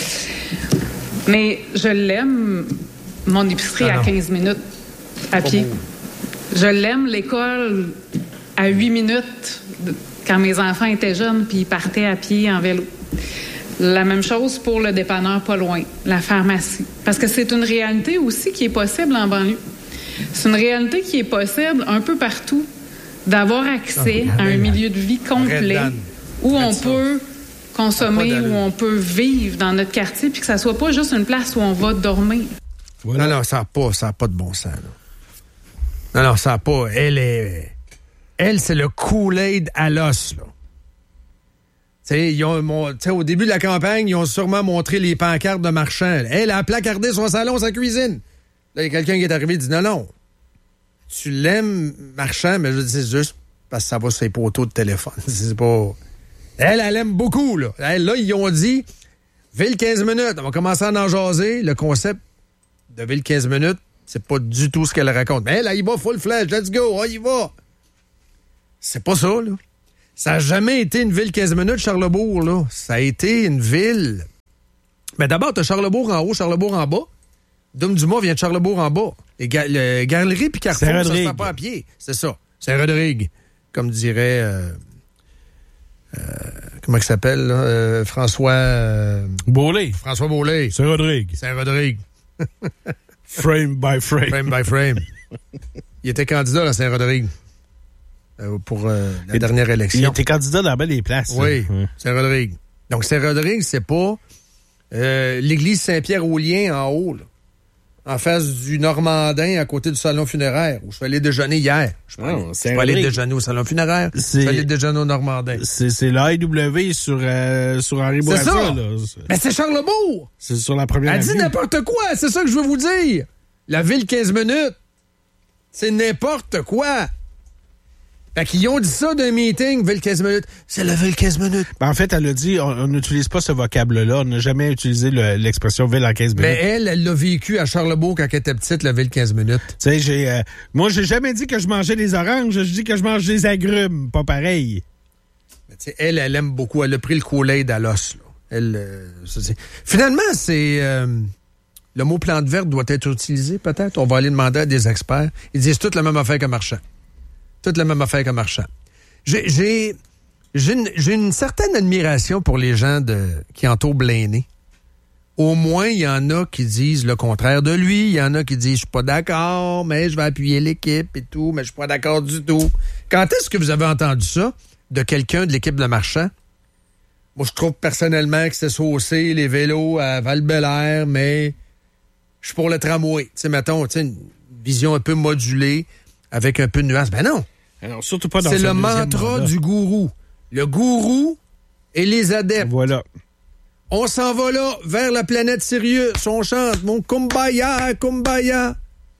Mais je l'aime, mon épicerie ah à quinze minutes à pied. Beau. Je l'aime, l'école à huit minutes de, quand mes enfants étaient jeunes, puis ils partaient à pied en vélo. La même chose pour le dépanneur pas loin, la pharmacie. Parce que c'est une réalité aussi qui est possible en banlieue. C'est une réalité qui est possible un peu partout, d'avoir accès à un milieu de vie complet où on peut consommer, où on peut vivre dans notre quartier, puis que ça soit pas juste une place où on va dormir. Voilà. Non, non, ça n'a pas, ça a pas de bon sens. Là. Non, non, ça n'a pas. Elle est... Elle, c'est le Kool-Aid à l'os, là. T'sais, ils ont, mon, au début de la campagne, ils ont sûrement montré les pancartes de marchands. Elle a placardé son salon, sa cuisine. Là, il y a quelqu'un qui est arrivé et dit non, non. Tu l'aimes, Marchand, mais je dis c'est juste parce que ça va sur les poteaux de téléphone. C'est pas. Elle, elle aime beaucoup, là. Elle, là, ils ont dit Ville quinze minutes. On va commencer à en jaser. Le concept de Ville quinze minutes, c'est pas du tout ce qu'elle raconte. Mais elle, elle y va full flash. Let's go. On y va. C'est pas ça, là. Ça n'a jamais été une ville quinze minutes, Charlesbourg, là. Ça a été une ville. Mais d'abord, t'as Charlesbourg en haut, Charlesbourg en bas. Dom Dumas vient de Charlesbourg en bas. Les ga- le Galerie puis Carrefour, ça se fait pas à pied. C'est ça. Saint-Rodrigue. Comme dirait... Euh, euh, comment il s'appelle, là? Euh, François... Euh, Beaulé. François Beaulé. Saint-Rodrigue. Saint-Rodrigue. Frame by frame. Frame by frame. Il était candidat à Saint-Rodrigue. Euh, pour euh, la il, dernière élection. Il était candidat dans bien des places. Oui, ouais. Saint-Rodrigue. Donc, Saint-Rodrigue, c'est pas euh, l'église Saint-Pierre-aux-Liens en haut, là, en face du Normandin, à côté du salon funéraire, où je suis allé déjeuner hier. Je suis non, pas, pas allé déjeuner au salon funéraire, je suis allé déjeuner au Normandin. C'est, c'est l'A W sur, euh, sur Henri Bourassa. C'est ça! Là. Mais c'est Charlesbourg! C'est sur la première Elle avenue. dit n'importe quoi, c'est ça que je veux vous dire! La ville quinze minutes, c'est n'importe quoi! Fait qu'ils ont dit ça d'un meeting, ville quinze minutes. C'est la ville quinze minutes. Ben en fait, elle a dit, on n'utilise pas ce vocable-là. On n'a jamais utilisé le, l'expression ville en quinze minutes. Mais elle, elle l'a vécu à Charlesbourg quand elle était petite, la ville quinze minutes. Tu sais, j'ai, euh, moi, j'ai jamais dit que je mangeais des oranges. Je dis que je mange des agrumes. Pas pareil. Mais tu sais, elle, elle aime beaucoup. Elle a pris le Kool-Aid à l'os, là. Elle, euh, ça, c'est... Finalement, c'est... Euh, le mot plante verte doit être utilisé, peut-être. On va aller demander à des experts. Ils disent toute la même affaire que Marchand. Toute la même affaire que Marchand. J'ai, j'ai, j'ai, une, j'ai une certaine admiration pour les gens de, qui entourent Blaney. Au moins, il y en a qui disent le contraire de lui. Il y en a qui disent « Je suis pas d'accord, mais je vais appuyer l'équipe et tout, mais je suis pas d'accord du tout. » Quand est-ce que vous avez entendu ça de quelqu'un de l'équipe de Marchand? Moi, je trouve personnellement que c'est saucé, les vélos à Val-Bélair, mais je suis pour le tramway. Tu sais, mettons, tu sais, une vision un peu modulée, avec un peu de nuance. Ben non. Alors, surtout pas dans c'est le mantra mandat. Du gourou. Le gourou et les adeptes. Voilà. On s'en va là, vers la planète Sirius. On chante mon kumbaya, kumbaya.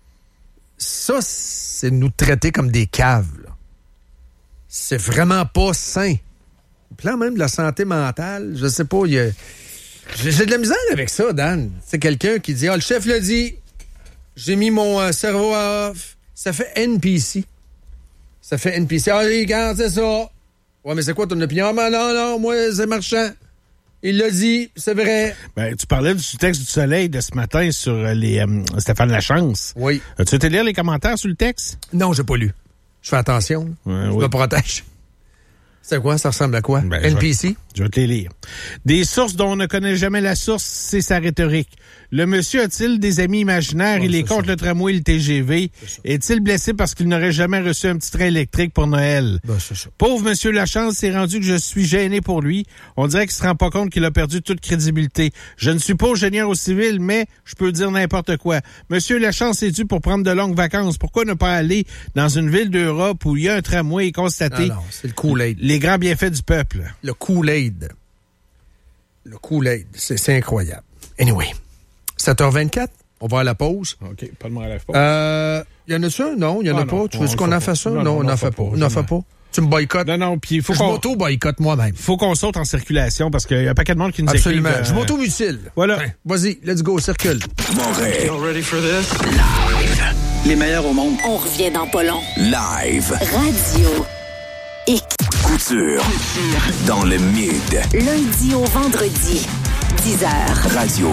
Ça, c'est nous traiter comme des caves, là. C'est vraiment pas sain. Au plan même de la santé mentale, je sais pas, il y a... J'ai, j'ai de la misère avec ça, Dan. C'est quelqu'un qui dit, ah, le chef l'a dit, j'ai mis mon euh, cerveau à off. Ça fait N P C. Ça fait N P C. Ah, regarde, c'est ça. Ouais, mais c'est quoi ton opinion? Ah, mais non, non, moi, c'est Marchand. Il l'a dit, c'est vrai. Ben, tu parlais du texte du Soleil de ce matin sur les euh, Stéphane Lachance. Oui. As-tu été lire les commentaires sur le texte? Non, j'ai pas lu. Je fais attention. Ouais, je oui. me protège. C'est quoi? Ça ressemble à quoi? Ben, N P C? Je vais te les lire. Des sources dont on ne connaît jamais la source, c'est sa rhétorique. Le monsieur a-t-il des amis imaginaires? Ouais, il est contre ça. Le tramway et le T G V. Est-il blessé parce qu'il n'aurait jamais reçu un petit train électrique pour Noël? Ben, c'est ça. Pauvre monsieur Lachance, c'est rendu que je suis gêné pour lui. On dirait qu'il se rend pas compte qu'il a perdu toute crédibilité. Je ne suis pas ingénieur au civil, mais je peux dire n'importe quoi. Monsieur Lachance est dû pour prendre de longues vacances. Pourquoi ne pas aller dans une ville d'Europe où il y a un tramway et constater non, non, c'est le Kool-Aid. Les grands bienfaits du peuple? Le Kool-Aid. Le Kool-Aid. C'est, c'est incroyable. Anyway. sept heures vingt-quatre, on va à la pause. OK, pas de mal à la pause. Euh, y en a-tu un? Non, il y en a ah pas. Non, tu veux qu'on en fasse ça? Non, non, on n'en fait pas. On n'en fait pas. Tu me boycottes? Non, non, puis il faut je qu'on... m'auto-boycotte moi-même. Faut qu'on saute en circulation parce qu'il y a un paquet de monde qui nous écrit. Absolument. Euh... Je m'auto-mutile. Voilà. Enfin, vas-y, let's go, circule. Montréal. You ready for this? Live. Les meilleurs au monde. On revient dans pas long. Live. Radio X. Couture. Dans le mid. Lundi au vendredi. dix heures. Radio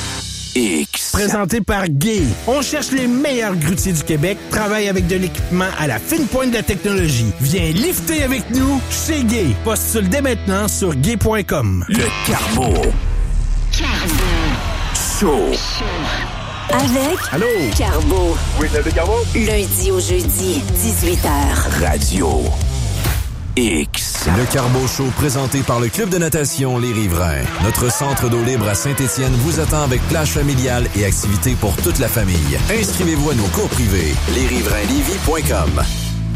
X. Présenté par Gay. On cherche les meilleurs grutiers du Québec, travaille avec de l'équipement à la fine pointe de la technologie. Viens lifter avec nous chez Gay. Postule dès maintenant sur gay point com. Le Carbo. Show. Avec Allô? Carbo. Oui, c'est le Carbo. Lundi au jeudi, dix-huit heures. Radio X. Le Carbo Show présenté par le Club de natation Les Riverains. Notre centre d'eau libre à Saint-Étienne vous attend avec plage familiale et activités pour toute la famille. Inscrivez-vous à nos cours privés. les riverains lévis point com.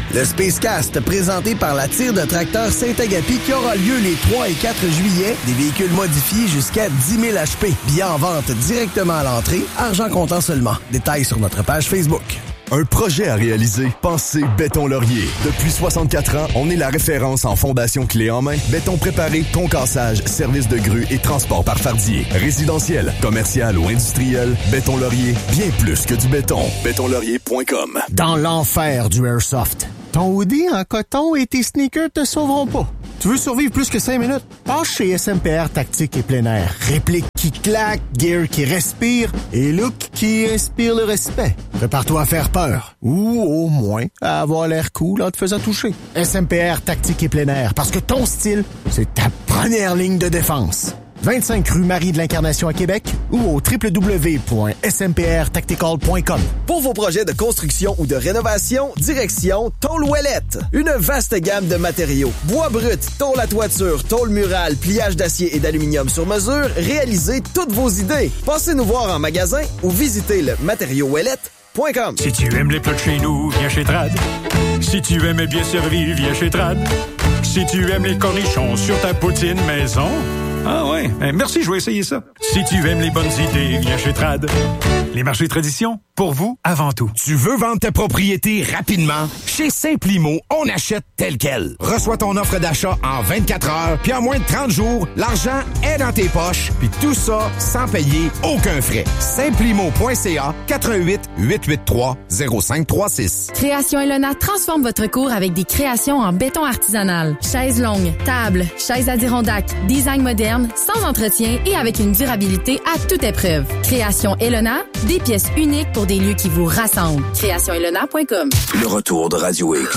Le Spacecast, présenté par la tire de tracteur Saint-Agapi qui aura lieu les trois et quatre juillet. Des véhicules modifiés jusqu'à dix mille H P. Billets en vente directement à l'entrée. Argent comptant seulement. Détails sur notre page Facebook. Un projet à réaliser? Pensez Béton Laurier. Depuis soixante-quatre ans, on est la référence en fondation clé en main. Béton préparé, concassage, service de grue et transport par fardier. Résidentiel, commercial ou industriel, Béton Laurier, bien plus que du béton. béton laurier point com. Dans l'enfer du Airsoft. Ton hoodie en coton et tes sneakers te sauveront pas. Tu veux survivre plus que cinq minutes? Passe chez S M P R Tactique et plein air. Réplique qui claque, gear qui respire et look qui inspire le respect. Prépare-toi à faire peur. Ou au moins à avoir l'air cool en te faisant toucher. S M P R Tactique et plein air. Parce que ton style, c'est ta première ligne de défense. vingt-cinq rue Marie de l'Incarnation à Québec ou au w w w point s m p r tactical point com. Pour vos projets de construction ou de rénovation, direction Tôle Ouellette. Une vaste gamme de matériaux. Bois brut, tôle à toiture, tôle murale, pliage d'acier et d'aluminium sur mesure, réalisez toutes vos idées. Passez nous voir en magasin ou visitez le matériau ouellette point com. Si tu aimes les plats de chez nous, viens chez Trad. Si tu aimes bien servir, viens chez Trad. Si tu aimes les cornichons sur ta poutine maison... Ah ouais, eh, merci, je vais essayer ça. Si tu aimes les bonnes idées, viens chez Trad. Les marchés tradition, pour vous, avant tout. Tu veux vendre ta propriété rapidement? Chez Simplimo, on achète tel quel. Reçois ton offre d'achat en vingt-quatre heures, puis en moins de trente jours, l'argent est dans tes poches, puis tout ça sans payer aucun frais. Simplimo point c a, quatre un huit, huit huit trois, zéro cinq trois six. Création Elona transforme votre cour avec des créations en béton artisanal. Chaises longues, tables, chaises Adirondack, design moderne, sans entretien et avec une durabilité à toute épreuve. Création Elona, des pièces uniques pour des lieux qui vous rassemblent. création elona point com. Le retour de Radio X.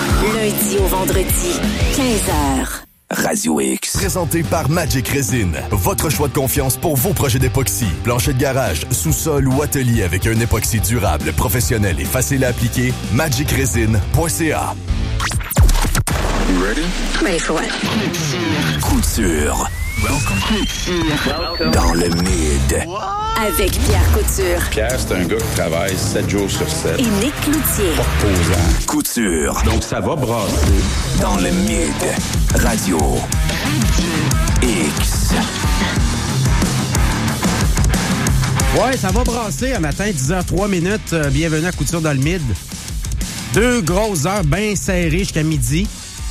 Lundi au vendredi, quinze heures. Radio X. Présenté par Magic Resin. Votre choix de confiance pour vos projets d'époxy. Plancher de garage, sous-sol ou atelier avec un époxy durable, professionnel et facile à appliquer. magic resin point c a. You ready? Ready for what? Couture. Welcome. Dans le mid. Avec Pierre Couture. Pierre, c'est un gars qui travaille sept jours sur sept. Et Nick Cloutier. Pas reposant. Couture. Donc, ça va brasser. Dans le mid. Radio X. Ouais, ça va brasser un matin, dix heures trois minutes. Euh, bienvenue à Couture dans le mid. Deux grosses heures bien serrées jusqu'à midi.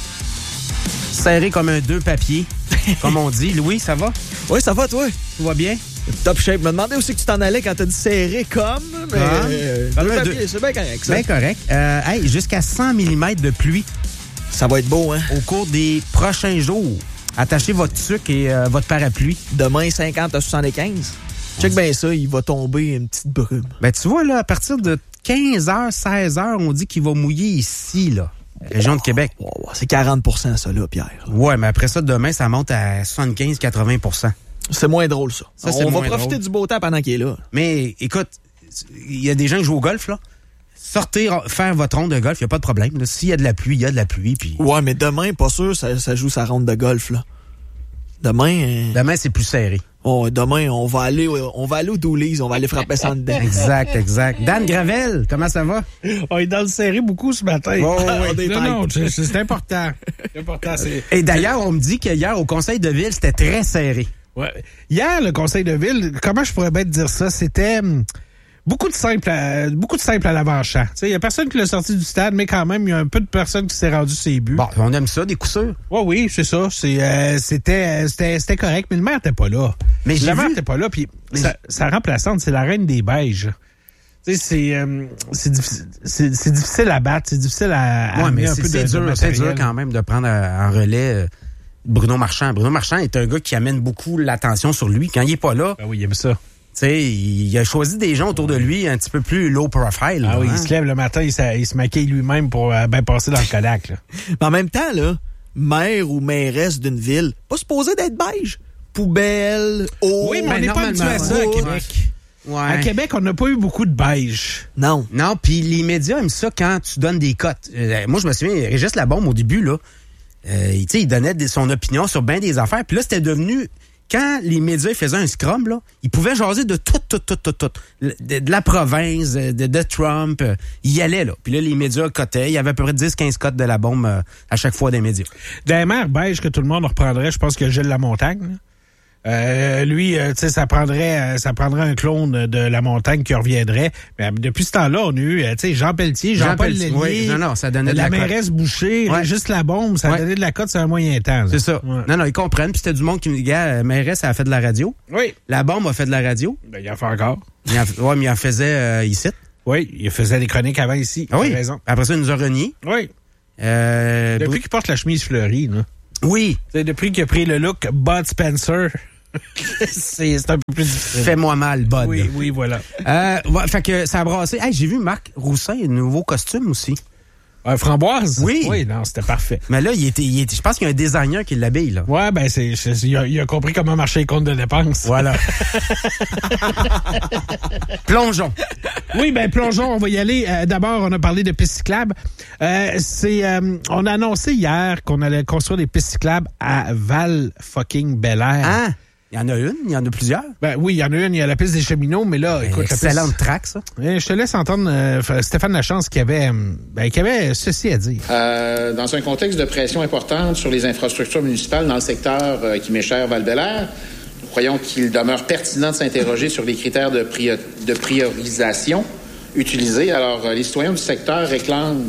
Serré comme un deux papier, comme on dit. Louis, ça va? Oui, ça va, toi? Tout va bien? Top shape. Je me demandais aussi que tu t'en allais quand t'as dit serré comme, mais ah, euh, deux papiers, deux... c'est bien correct, ça. Bien correct. Euh, hey, jusqu'à cent millimètres de pluie. Ça va être beau, hein? Au cours des prochains jours. Attachez votre sucre et euh, votre parapluie. Demain, cinquante à soixante-quinze. Check bien ça, il va tomber une petite brume. Ben, tu vois, là, à partir de quinze heures, seize heures, on dit qu'il va mouiller ici, là. Région de Québec. Oh, oh, c'est quarante pour cent ça, là, Pierre. Ouais, mais après ça, demain, ça monte à soixante-quinze à quatre-vingts pour cent. C'est moins drôle, ça. ça c'est On moins va profiter drôle. du beau temps pendant qu'il est là. Mais, écoute, il y a des gens qui jouent au golf, là. Sortez, faire votre ronde de golf, il n'y a pas de problème. Là. S'il y a de la pluie, il y a de la pluie. Puis... Ouais, mais demain, pas sûr, ça, ça joue sa ronde de golf, là. Demain... Euh... Demain, c'est plus serré. Oh, demain, on va aller, on va aller au Dooley's, on va aller frapper ça en dedans. Exact, exact. Dan Gravel, comment ça va? On est dans le serré beaucoup ce matin. Oh, oui. non, non, c'est, c'est important. C'est important c'est... Et d'ailleurs, on me dit qu'hier, au conseil de ville, c'était très serré. Ouais. Hier, le conseil de ville, comment je pourrais bien te dire ça? C'était hum, beaucoup de simple à, beaucoup de simple à l'avant-champ. Il y a personne qui l'a sorti du stade, mais quand même, il y a un peu de personnes qui s'est rendu ses buts. Bon, on aime ça, des coups sûrs. Ouais, oui, c'est ça. C'est, euh, c'était, c'était, c'était correct, mais le maire n'était pas là. Mais le maire vu... n'était pas là, puis sa, sa remplaçante, c'est la reine des beiges. Tu sais, c'est, euh, c'est, difficile, c'est, c'est difficile à battre, c'est difficile à, à ouais, mais un c'est, peu c'est de, dur, de c'est dur quand même de prendre en relais euh, Bruno Marchand. Bruno Marchand est un gars qui amène beaucoup l'attention sur lui. Quand il est pas là... Ben oui, il aime ça. Tu sais, il a choisi des gens autour de lui un petit peu plus low profile. Ah là, oui, hein? il se lève le matin, il, il se maquille lui-même pour euh, bien passer dans le Kodak. Là. Mais en même temps, là, maire ou mairesse d'une ville, pas supposé d'être beige. Poubelle, eau... Oui, mais on n'est pas habitué à ça à Québec. Ouais. À Québec, on n'a pas eu beaucoup de beige. Non. Non, puis les médias aiment ça quand tu donnes des cotes. Euh, moi, je me souviens, Régis Labombe, au début, là, euh, il donnait des, son opinion sur bien des affaires. Puis là, c'était devenu... quand les médias faisaient un scrum, là, ils pouvaient jaser de tout, tout, tout, tout, tout. De, de la province, de, de Trump. Euh, ils y allaient, là. Puis là, les médias cotaient. Il y avait à peu près dix quinze cotes de la bombe euh, à chaque fois des médias. Dans les mers beige que tout le monde reprendrait, je pense que Gilles Lamontagne, là. Euh, lui, euh, tu sais, ça prendrait, euh, ça prendrait un clone de La Montagne qui reviendrait. Mais depuis ce temps-là, on a eu, euh, tu sais, Jean Pelletier, Jean-Paul Lallier, oui, non, non, ça donnait de la, la mairesse cote. Boucher, Ouais. juste la bombe, ça Ouais. donnait de la cote sur un moyen temps. Là. C'est ça. Ouais. Non, non, ils comprennent. Puis c'était du monde qui me dit, gars, la mairesse, elle a fait de la radio. Oui. La bombe a fait de la radio. Ben, il en fait encore. Il en, ouais, mais il en faisait euh, ici. Oui, il faisait des chroniques avant ici. Ah oui. T'as raison. Après ça, il nous a renié. Oui. Euh, Depuis qu'il porte la chemise fleurie, là. Oui. C'est depuis qu'il a pris le look Bud Spencer. c'est, c'est un peu plus difficile. Fais-moi mal, Bud. Oui, oui, voilà. Euh, ouais, fait que ça a brassé. Hey, j'ai vu Marc Roussin, un nouveau costume aussi. Un framboise? Oui. Oui, non, c'était parfait. Mais là, il était, il était, je pense qu'il y a un designer qui l'habille, là. Ouais, ben, c'est, c'est, il, a, il a compris comment marcher les comptes de dépenses. Voilà. Plongeons. Oui, ben, plongeons, on va y aller. Euh, d'abord, on a parlé de pistes cyclables. Euh, c'est, euh, on a annoncé hier qu'on allait construire des pistes cyclables à Val-fucking-Belair. Ah! Il y en a une, il y en a plusieurs. Ben oui, il y en a une, il y a la piste des cheminots, mais là, écoute, excellente la piste... track, ça. Eh, je te laisse entendre euh, Stéphane Lachance qui avait, ben, qui avait ceci à dire. Euh, dans un contexte de pression importante sur les infrastructures municipales dans le secteur euh, qui m'est cher, Val-Bélair, nous croyons qu'il demeure pertinent de s'interroger sur les critères de, priori- de priorisation utilisés. Alors, euh, les citoyens du secteur réclament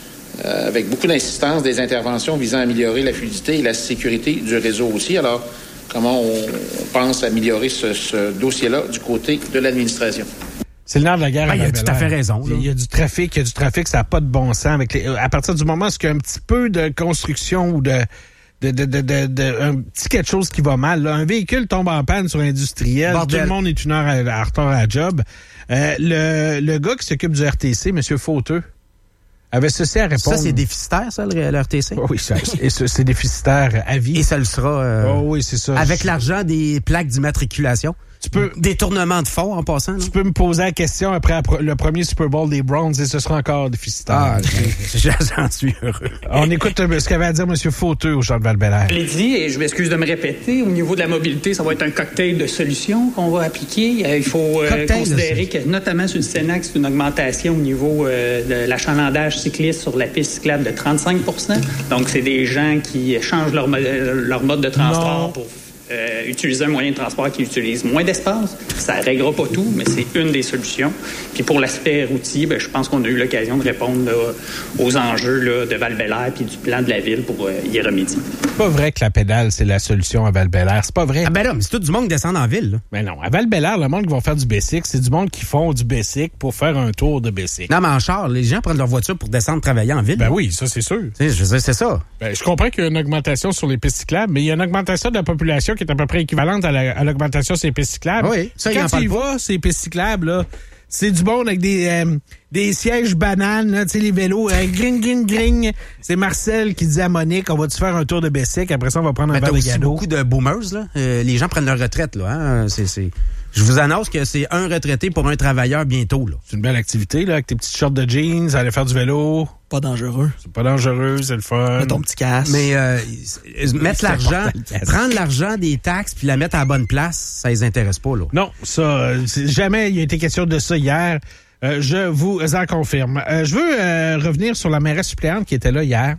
euh, avec beaucoup d'insistance des interventions visant à améliorer la fluidité et la sécurité du réseau aussi. Alors, comment on pense améliorer ce, ce dossier-là du côté de l'administration? C'est le nerf de la guerre. Ben, à il a Val-Bélair. tout à fait raison. Il y a du trafic, il y a du trafic, ça n'a pas de bon sens. Avec les, à partir du moment où il y a un petit peu de construction ou de, de, de, de, de, de un petit quelque chose qui va mal, là, un véhicule tombe en panne sur industriel, Bordel. tout le monde est une heure à, à retard à la job. Euh, le, le gars qui s'occupe du R T C, M. Fauteux, avait ceci à répondre. Ça, c'est déficitaire, ça, le, le R T C? Oh oui, ça, et ce, c'est déficitaire à vie. Et ça le sera. Euh, oh oui, c'est ça. Avec l'argent des plaques d'immatriculation. Tu peux, détournement de fonds en passant. Là. Tu peux me poser la question après le premier Super Bowl des Browns et ce sera encore déficitaire. Ah, j'en suis heureux. On écoute ce qu'avait à dire M. Fauteux au Champ de Val-Bélair. Je l'ai dit et je m'excuse de me répéter, au niveau de la mobilité, ça va être un cocktail de solutions qu'on va appliquer. Il faut euh, considérer que, notamment sur le Sénac, c'est une augmentation au niveau euh, de l'achalandage cycliste sur la piste cyclable de trente-cinq pour cent. Donc, c'est des gens qui changent leur, leur mode de transport non. pour Euh, utiliser un moyen de transport qui utilise moins d'espace. Ça ne réglera pas tout, mais c'est une des solutions. Puis pour l'aspect routier, ben, je pense qu'on a eu l'occasion de répondre là, aux enjeux là, de Val-Bélair puis du plan de la ville pour euh, y remédier. C'est pas vrai que la pédale, c'est la solution à Val-Bélair. C'est pas vrai. Ah ben là, mais c'est tout du monde qui descend en ville. Là. Ben non, à Val-Bélair, le monde qui va faire du bicycle, c'est du monde qui font du bicycle pour faire un tour de bicycle. Non, mais en char, les gens prennent leur voiture pour descendre travailler en ville. Ben oui, ça c'est sûr. T'sais, je veux dire, c'est ça. Ben, je comprends qu'il y a une augmentation sur les pistes cyclables, mais il y a une augmentation de la population qui est à peu près équivalente à, la, à l'augmentation sur les pistes cyclables. Oui, ça, quand il en tu parle y pas. vas, ces pistes cyclables, là, c'est du monde avec des, euh, des sièges bananes, là, tu sais, les vélos, euh, gring, gring, gring. C'est Marcel qui dit à Monique, on va-tu faire un tour de bicycle, après ça, on va prendre un Mais verre t'as de aussi gâteau. beaucoup de boomers, là. Euh, les gens prennent leur retraite, là. Hein? C'est, c'est... Je vous annonce que c'est un retraité pour un travailleur bientôt, là. C'est une belle activité, là, avec tes petites shorts de jeans, aller faire du vélo. Pas dangereux. C'est pas dangereux, c'est le fun. Mets ton petit casque. Mais euh, mettre l'argent, prendre l'argent des taxes puis la mettre à la bonne place, ça les intéresse pas, là. Non, ça, euh, c'est- jamais il y a été question de ça hier. Euh, je vous en confirme. Euh, je veux euh, revenir sur la mairesse suppléante qui était là hier.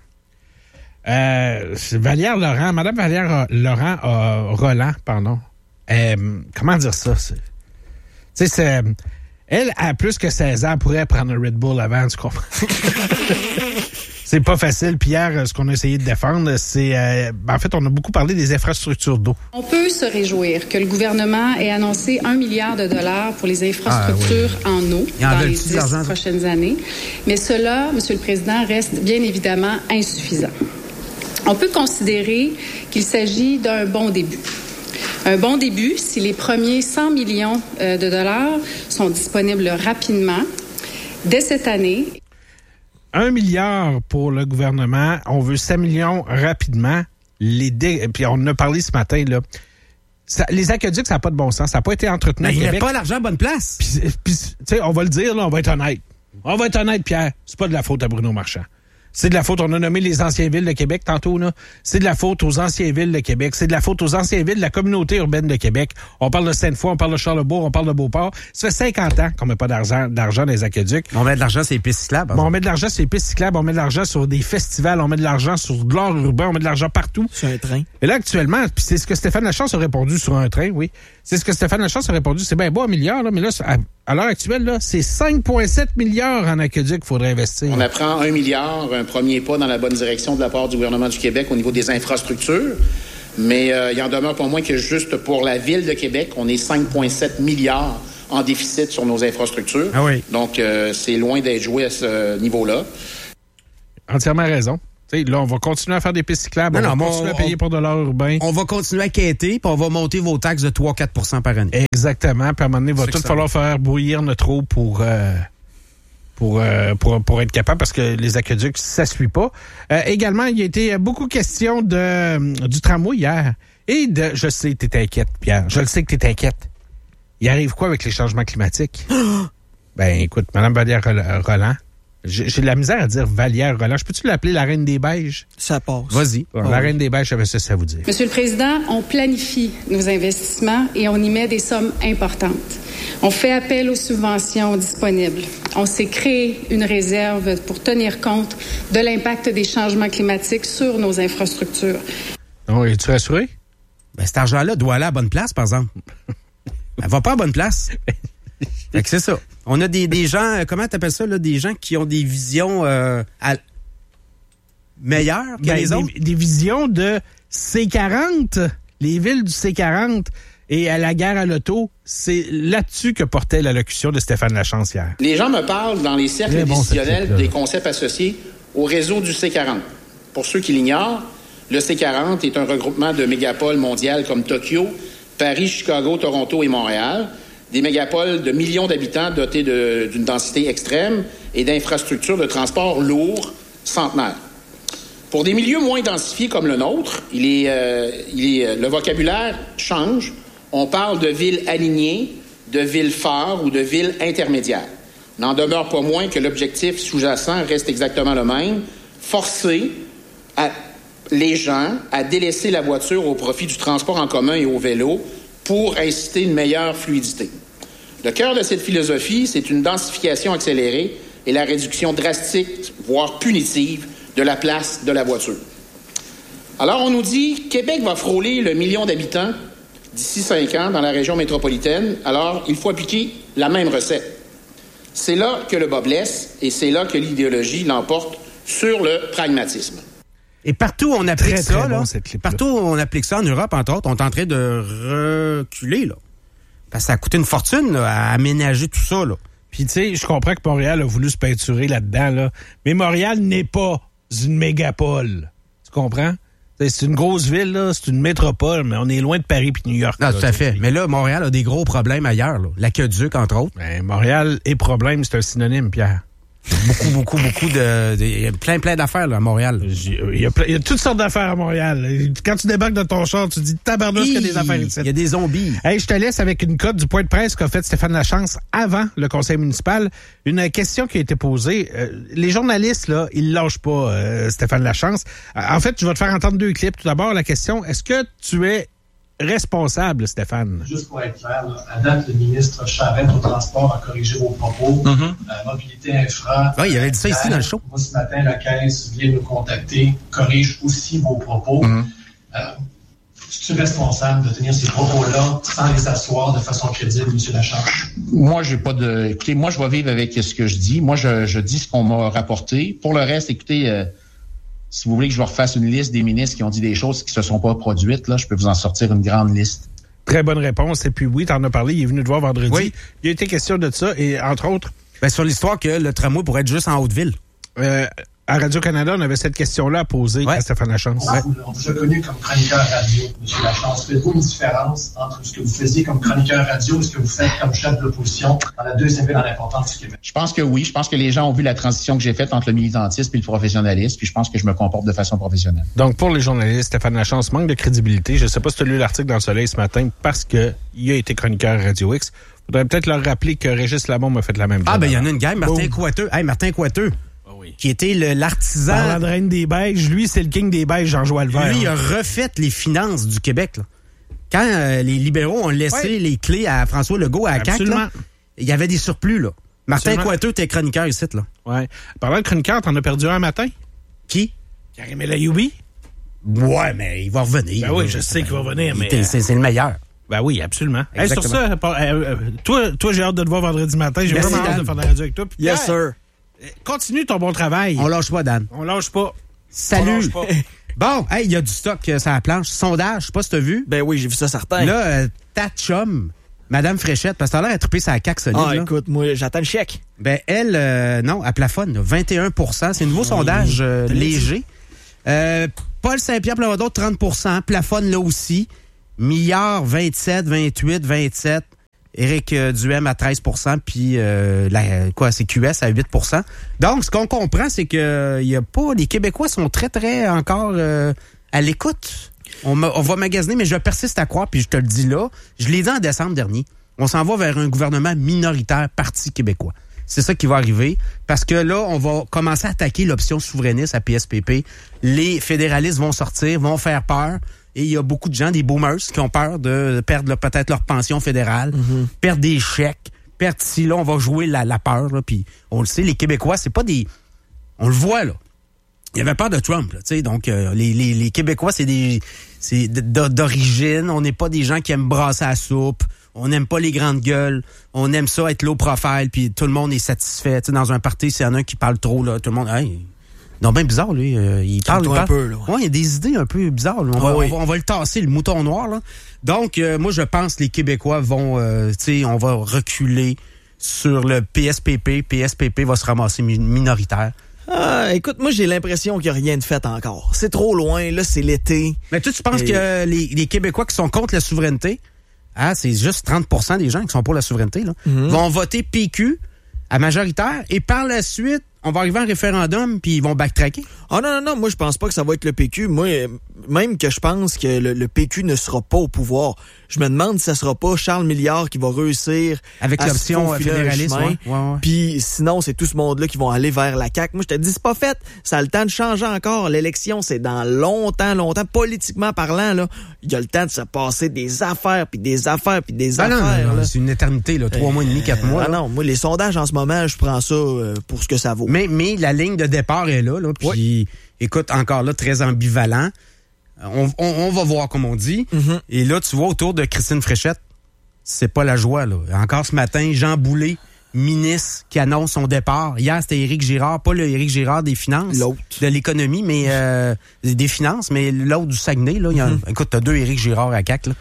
Euh, c'est Vallière Laurent, Madame Vallière euh, Laurent euh, Roland, pardon. Euh, comment dire ça? C'est- Tu sais, c'est... Elle, à plus que seize ans, pourrait prendre un Red Bull avant, tu comprends? C'est pas facile. Puis hier, ce qu'on a essayé de défendre, c'est... Euh, ben, en fait, on a beaucoup parlé des infrastructures d'eau. On peut se réjouir que le gouvernement ait annoncé un milliard de dollars pour les infrastructures Ah, oui. en eau Il en dans veut les plus dix d'argent. prochaines années. Mais cela, Monsieur le Président, reste bien évidemment insuffisant. On peut considérer qu'il s'agit d'un bon début. Un bon début si les premiers cent millions euh, de dollars sont disponibles rapidement dès cette année. Un milliard pour le gouvernement. On veut cinq millions rapidement. Les dé... Puis on en a parlé ce matin, là. Ça, les aqueducs, ça n'a pas de bon sens. Ça n'a pas été entretenu Mais au il n'y a Québec. pas l'argent à bonne place. Puis, puis, tu sais, on va le dire, là, on va être honnête. On va être honnête, Pierre. C'est pas de la faute à Bruno Marchand. C'est de la faute, on a nommé les anciennes villes de Québec tantôt, là. C'est de la faute aux anciennes villes de Québec. C'est de la faute aux anciennes villes de la communauté urbaine de Québec. On parle de Sainte-Foy, on parle de Charlesbourg, on parle de Beauport. Ça fait cinquante ans qu'on met pas d'argent, d'argent dans les aqueducs. On met de l'argent sur les pistes cyclables. Bon, on met de l'argent sur les pistes cyclables, on met de l'argent sur des festivals, on met de l'argent sur de l'art urbain, on met de l'argent partout. Sur un train. Et là, actuellement, puis c'est ce que Stéphane Lachance a répondu sur un train, oui. C'est ce que Stéphane Lachance a répondu. C'est bien beau un milliard, là, mais là, à, à l'heure actuelle, là, c'est cinq virgule sept milliards en aqueduc qu'il faudrait investir. On apprend un milliard, un premier pas dans la bonne direction de la part du gouvernement du Québec au niveau des infrastructures. Mais euh, il en demeure pas moins que juste pour la Ville de Québec, on est cinq virgule sept milliards en déficit sur nos infrastructures. Ah oui. Donc, euh, c'est loin d'être joué à ce niveau-là. Entièrement raison. T'sais, là, on va continuer à faire des pistes cyclables, non, on non, va continuer on, à payer on, pour de l'art urbain. On va continuer à quêter, puis on va monter vos taxes de trois à quatre pour cent par année. Exactement. Puis à un moment donné, il va tout falloir faire bouillir notre eau pour, euh, pour, euh, pour, pour être capable, parce que les aqueducs, ça suit pas. Euh, également, il y a été beaucoup question de, du tramway hier. Et de, je sais que t'es inquiète, Pierre. Je le sais que t'es inquiète. Il arrive quoi avec les changements climatiques? Ben, écoute, Mme Vallière-Roland, J'ai, j'ai de la misère à dire Vallière-Roland. Je peux-tu l'appeler la Reine des Beiges? Ça passe. Vas-y. Bon, oh, la oui. Reine des Beiges, j'avais ça, ça à vous dire. Monsieur le Président, on planifie nos investissements et on y met des sommes importantes. On fait appel aux subventions disponibles. On s'est créé une réserve pour tenir compte de l'impact des changements climatiques sur nos infrastructures. Oh, es-tu rassuré? Ben, cet argent-là doit aller à la bonne place, par exemple. Elle va pas à la bonne place. Fait que c'est ça. On a des, des gens, comment t'appelles ça, là, des gens qui ont des visions euh, à... meilleures que ben, les des, autres. Des visions de C quarante, les villes du C quarante et à la guerre à l'auto. C'est là-dessus que portait l'allocution de Stéphane Lachance hier. Les gens me parlent dans les cercles bon, décisionnels des concepts associés au réseau du C quarante. Pour ceux qui l'ignorent, le C quarante est un regroupement de mégapoles mondiales comme Tokyo, Paris, Chicago, Toronto et Montréal. Des mégapoles de millions d'habitants dotés de, d'une densité extrême et d'infrastructures de transport lourds centenaires. Pour des milieux moins densifiés comme le nôtre, il est, euh, il est, le vocabulaire change. On parle de villes alignées, de villes phares ou de villes intermédiaires. N'en demeure pas moins que l'objectif sous-jacent reste exactement le même, forcer à, les gens à délaisser la voiture au profit du transport en commun et au vélo pour inciter une meilleure fluidité. Le cœur de cette philosophie, c'est une densification accélérée et la réduction drastique, voire punitive, de la place de la voiture. Alors, on nous dit que Québec va frôler le million d'habitants d'ici cinq ans dans la région métropolitaine. Alors, il faut appliquer la même recette. C'est là que le bas blesse et c'est là que l'idéologie l'emporte sur le pragmatisme. Et partout où on applique très, ça, très là, bon, cette clip-là. partout où on applique ça en Europe, entre autres, on est en train de reculer, là. Parce que ça a coûté une fortune, là, à aménager tout ça, là. Puis, tu sais, je comprends que Montréal a voulu se peinturer là-dedans, là. Mais Montréal n'est pas une mégapole. Tu comprends? T'sais, c'est une grosse ville, là. C'est une métropole, mais on est loin de Paris puis New York. Ah, là, tout à fait. Mais là, Montréal a des gros problèmes ailleurs, là. L'aqueduc, entre autres. Ben, Montréal et problème, c'est un synonyme, Pierre. Beaucoup, beaucoup, beaucoup de... Il y a plein, plein d'affaires, là, à Montréal. Il y, a plein, il y a toutes sortes d'affaires à Montréal. Quand tu débarques de ton char, tu dis tabarnouche qu'il y a des affaires ici. Il y a des zombies. Hey, je te laisse avec une cote du point de presse qu'a fait Stéphane Lachance avant le conseil municipal. Une question qui a été posée. Euh, les journalistes, là, ils lâchent pas euh, Stéphane Lachance. Euh, en fait, je vais te faire entendre deux clips. Tout d'abord, la question, est-ce que tu es responsable, Stéphane? Juste pour être clair, là, à date, le ministre Charette au transport a corrigé vos propos. Mm-hmm. Euh, mobilité infra. Oui, il avait dit ça ici dans le show. Moi, ce matin, la Caisse vient nous contacter, corrige aussi vos propos. Mm-hmm. Euh, es-tu responsable de tenir ces propos-là sans les asseoir de façon crédible, M. Lachance? Moi, j'ai pas de... Écoutez, moi, je vais vivre avec ce que je dis. Moi, je, je dis ce qu'on m'a rapporté. Pour le reste, écoutez... Euh, si vous voulez que je vous refasse une liste des ministres qui ont dit des choses qui se sont pas produites, là, je peux vous en sortir une grande liste. Très bonne réponse. Et puis oui, t'en as parlé, il est venu te voir vendredi. Oui. Il a été question de ça, et entre autres... Ben, sur l'histoire que le tramway pourrait être juste en Haute-Ville. Euh, à Radio-Canada, on avait cette question-là à poser ouais. à Stéphane Lachance. On, ouais. on vous a connu comme chroniqueur radio, M. Lachance. Faites-vous une différence entre ce que vous faisiez comme chroniqueur radio et ce que vous faites comme chef de l'opposition dans la deuxième ville en importance du Québec? Je pense que oui. Je pense que les gens ont vu la transition que j'ai faite entre le militantisme et le professionnalisme, puis je pense que je me comporte de façon professionnelle. Donc, pour les journalistes, Stéphane Lachance manque de crédibilité. Je ne sais pas si tu as lu l'article dans le Soleil ce matin parce qu'il a été chroniqueur Radio X. Faudrait peut-être leur rappeler que Régis Labombe a fait la même chose. Ah, ben il y en a une gang, Martin Coiteux. Hey, Martin Coiteux. oh oui. qui était le, l'artisan... Parlant de reine des beiges, lui, c'est le king des beiges, Jean-Joël Albert. Lui, il a refait les finances du Québec, là. Quand euh, les libéraux ont laissé ouais. les clés à François Legault, à C A Q, là, il y avait des surplus, là. Martin Coiteux était chroniqueur ici, là. Ouais. Parlant de chroniqueur, t'en as perdu un matin? Qui? Karim El Ayoumi? Ouais, mais il va revenir. Ben oui, je sais qu'il va revenir, mais... C'est, c'est le meilleur. Ben oui, absolument. Hey, sur ça, euh, toi, toi, j'ai hâte de te voir vendredi matin. J'ai Merci, vraiment hâte Dan. de faire de la radio avec toi. Puis, yes, sir. Continue ton bon travail. On lâche pas, Dan. On lâche pas. Salut. On lâche pas. Bon, hey, il y a du stock euh, sur la planche. Sondage, je sais pas si t'as vu. Ben oui, j'ai vu ça certain. Là, euh, ta chum, Madame Fréchette, parce que t'as l'air à triper sa C A Q solide. Ah, là. écoute, moi, j'attends le chèque. Ben, elle, euh, non, elle plafonne, là, vingt et un pour cent. C'est un nouveau oui, sondage euh, léger. Euh, Paul Saint-Pierre Plamondon, trente pour cent. Plafonne là aussi. Milliard, vingt-sept, vingt-huit, vingt-sept. Éric euh, Duhem à treize pour cent, puis euh, la, quoi, c'est Q S à huit pour cent. Donc, ce qu'on comprend, c'est que y a pas, les Québécois sont très, très encore euh, à l'écoute. On, on va magasiner, mais je persiste à croire, puis je te le dis là, je l'ai dit en décembre dernier, on s'en va vers un gouvernement minoritaire Parti québécois. C'est ça qui va arriver, parce que là, on va commencer à attaquer l'option souverainiste à P S P P. Les fédéralistes vont sortir, vont faire peur. Et il y a beaucoup de gens, des boomers, qui ont peur de perdre peut-être leur pension fédérale, mm-hmm. perdre des chèques, perdre si là, on va jouer la, la peur. Là, puis on le sait, les Québécois, c'est pas des... On le voit, là. Il y avait peur de Trump, là, tu sais. Donc, euh, les, les, les Québécois, c'est des... C'est d'origine. On n'est pas des gens qui aiment brasser la soupe. On n'aime pas les grandes gueules. On aime ça être low profile, puis tout le monde est satisfait. Tu sais, dans un party, s'il y en a un qui parle trop, là, tout le monde... Hey, non, bien bizarre, lui. Euh, il parle, il parle. Un peu, là. Ouais. Ouais, il y a des idées un peu bizarres. On, ah, va, oui. on, va, on va le tasser, le mouton noir, là. Donc, euh, moi, je pense que les Québécois vont, euh, tu sais, on va reculer sur le P S P P. P S P P va se ramasser mi- minoritaire. Ah, écoute, moi, j'ai l'impression qu'il n'y a rien de fait encore. C'est trop loin, là, c'est l'été. Mais toi, tu penses Et... que les, les Québécois qui sont contre la souveraineté, ah, c'est juste trente pour cent des gens qui sont pour la souveraineté, là, mm-hmm. vont voter P Q à majoritaire et par la suite, on va arriver en référendum puis ils vont backtracker? Ah non, non, non, moi je pense pas que ça va être le P Q. Moi, même que je pense que le, le P Q ne sera pas au pouvoir. Je me demande si ça sera pas Charles Milliard qui va réussir avec à l'option fédéraliste. Ouais, ouais, ouais. Puis sinon, c'est tout ce monde-là qui vont aller vers la C A Q. Moi, je te dis, c'est pas fait. Ça a le temps de changer encore. L'élection, c'est dans longtemps, longtemps. Politiquement parlant, là, il y a le temps de se passer des affaires, puis des affaires, puis des ah affaires. Non, non, là. C'est une éternité, là. Trois euh, mois et demi, quatre mois. Ah non, moi, les sondages en ce moment, je prends ça euh, pour ce que ça vaut. Mais, mais la ligne de départ est là, là. Puis, ouais. Écoute, encore là, très ambivalent. On, on, on va voir, comme on dit. Mm-hmm. Et là, tu vois, autour de Christine Fréchette, c'est pas la joie, là. Encore ce matin, Jean Boulet, ministre, qui annonce son départ. Hier, c'était Éric Girard, pas le Éric Girard des finances. L'autre. De l'économie, mais euh, des finances, mais l'autre du Saguenay, là. Y a, mm-hmm. Écoute, t'as deux Éric Girard à C A Q, là.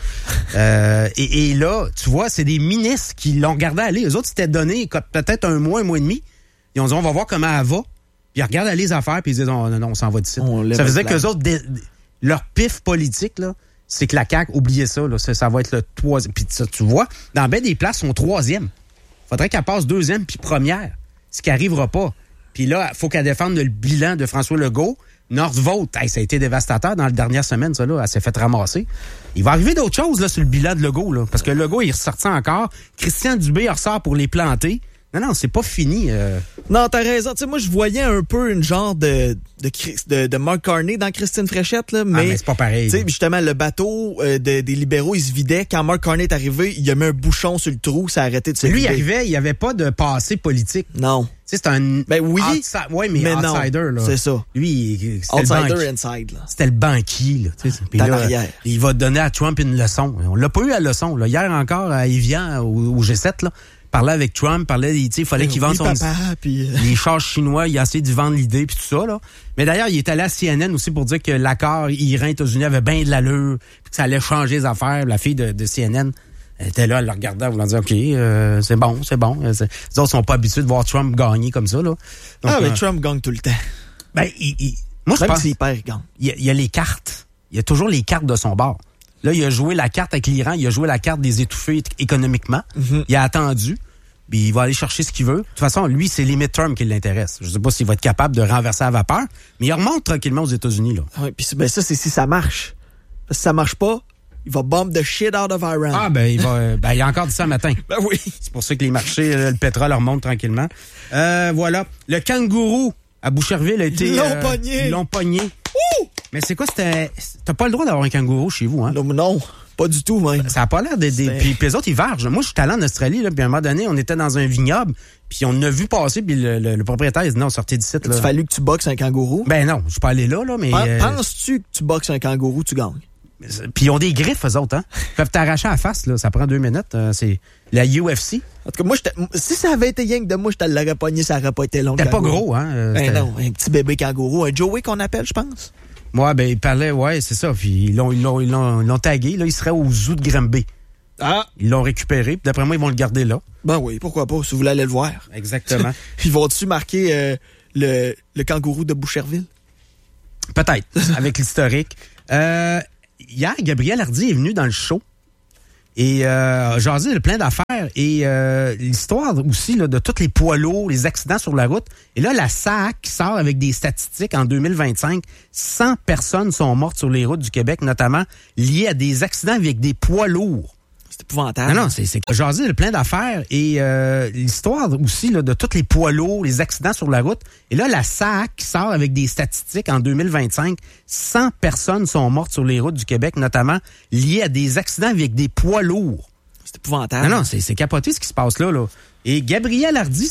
euh, et, et là, tu vois, c'est des ministres qui l'ont regardé aller. Eux autres, c'était donné peut-être un mois, un mois et demi. Ils ont dit, on va voir comment elle va. Puis ils regardent les affaires, puis ils disent, non, non, non, on s'en va d'ici. Ça faisait qu'eux autres, des, leur pif politique, là, c'est que la C A Q, oubliez ça, là, ça, ça va être le troisième. Puis ça, tu vois, dans bien des places, sont troisième. Faudrait qu'elle passe deuxième puis première, ce qui arrivera pas. Puis là, il faut qu'elle défende le bilan de François Legault. Nordvolt, hey, ça a été dévastateur dans la dernière semaine, ça, là, elle s'est fait ramasser. Il va arriver d'autres choses là sur le bilan de Legault, là, parce que Legault, il est ressorti encore. Christian Dubé ressort pour les planter. Non, non, c'est pas fini. Euh... Non, t'as raison. Tu sais, moi, je voyais un peu une genre de de, de, de Mark Carney dans Christine Fréchette, là, mais, ah, mais c'est pas pareil. Tu sais, justement, le bateau euh, de, des libéraux, il se vidait. Quand Mark Carney est arrivé, il a mis un bouchon sur le trou, ça a arrêté de se Lui, vider. il arrivait, il y avait pas de passé politique. Non. Tu sais, c'est un... Ben oui, outside, ouais, mais, mais outsider, non, là. c'est ça. Lui, c'était outsider le banquier. inside, là. C'était le banquier, là. Tu sais, puis là, il va donner à Trump une leçon. On l'a pas eu la leçon, là. Hier encore, à Evian, au, au G sept, là. Parlait avec Trump, parlait, tu sais, il fallait qu'il oui, vende son... Papa, puis... les chars chinois, il a essayé de vendre l'idée, puis tout ça, là. Mais d'ailleurs, il est allé à C N N aussi pour dire que l'accord Iran-États-Unis avait bien de l'allure, puis que ça allait changer les affaires. La fille de, de C N N, elle était là, elle le regardait, en voulant dire, OK, euh, c'est bon, c'est bon. Les autres sont pas habitués de voir Trump gagner comme ça, là. Donc, ah, mais euh, Trump gagne tout le temps. Ben, il, il, moi, je Même pense... s'il perd, il gagne. Il y, a, il y a les cartes. Il y a toujours les cartes de son bord. Là, il a joué la carte avec l'Iran, il a joué la carte des étouffés économiquement. Mm-hmm. Il a attendu. Puis il va aller chercher ce qu'il veut. De toute façon, lui, c'est les midterms qui l'intéressent. Je sais pas s'il va être capable de renverser la vapeur, mais il remonte tranquillement aux États-Unis, là. Oui, puis ben ça, c'est si ça marche. Parce que si ça marche pas, il va bomb the shit out of Iran. Ah, ben, il va, ben, il a encore dit ça le matin. Ben oui. C'est pour ça que les marchés, le pétrole remonte tranquillement. Euh, voilà. Le kangourou à Boucherville a été... Ils l'ont euh, pogné. Ils l'ont pogné. Ouh! Mais c'est quoi, c'était... T'as pas le droit d'avoir un kangourou chez vous, hein? Non, non. Pas du tout, même. Ça a pas l'air d'être des... Puis, puis les autres, ils vargent. Moi, je suis allé en Australie, là, puis à un moment donné, on était dans un vignoble, puis on a vu passer, puis le, le, le propriétaire, il dit non, sortez d'ici. Il a fallu que tu boxes un kangourou? Ben non, je suis pas allé là, là, mais... Pen- euh, Penses-tu que tu boxes un kangourou, tu gagnes? Puis ils ont des griffes, eux autres, hein? Ils peuvent t'arracher à la face, là. Ça prend deux minutes. Euh, c'est la U F C. En tout cas, moi, j'étais- si ça avait été rien que de moi, je te l'aurais pogné, ça aurait pas été long. T'es pas kangourou. gros, hein? euh, Ben c'était- non, un petit bébé kangourou, un Joey qu'on appelle, je pense. Ouais, ben, il parlait, ouais, c'est ça. Puis ils l'ont, ils l'ont, ils l'ont, ils l'ont tagué. Là, il serait au zoo de Granby. Ah! Ils l'ont récupéré. Puis d'après moi, ils vont le garder là. Ben oui, pourquoi pas, si vous voulez aller le voir. Exactement. Ils vont-tu marquer euh, le, le kangourou de Boucherville? Peut-être, avec l'historique. Euh, hier, Gabriel Hardy est venu dans le show. Et euh, jasé de plein d'affaires. Et euh, l'histoire aussi là, de tous les poids lourds, les accidents sur la route. Et là, la S A A C sort avec des statistiques en deux mille vingt-cinq. cent personnes sont mortes sur les routes du Québec, notamment liées à des accidents avec des poids lourds. C'est épouvantable. Non, non, c'est, c'est jasé de plein d'affaires. Et euh, l'histoire aussi là, de tous les poids lourds, les accidents sur la route. Et là, la S A A C sort avec des statistiques en deux mille vingt-cinq. cent personnes sont mortes sur les routes du Québec, notamment liées à des accidents avec des poids lourds. C'est épouvantable. Non, non, c'est, c'est capoté ce qui se passe là. là. Et Gabriel Hardy,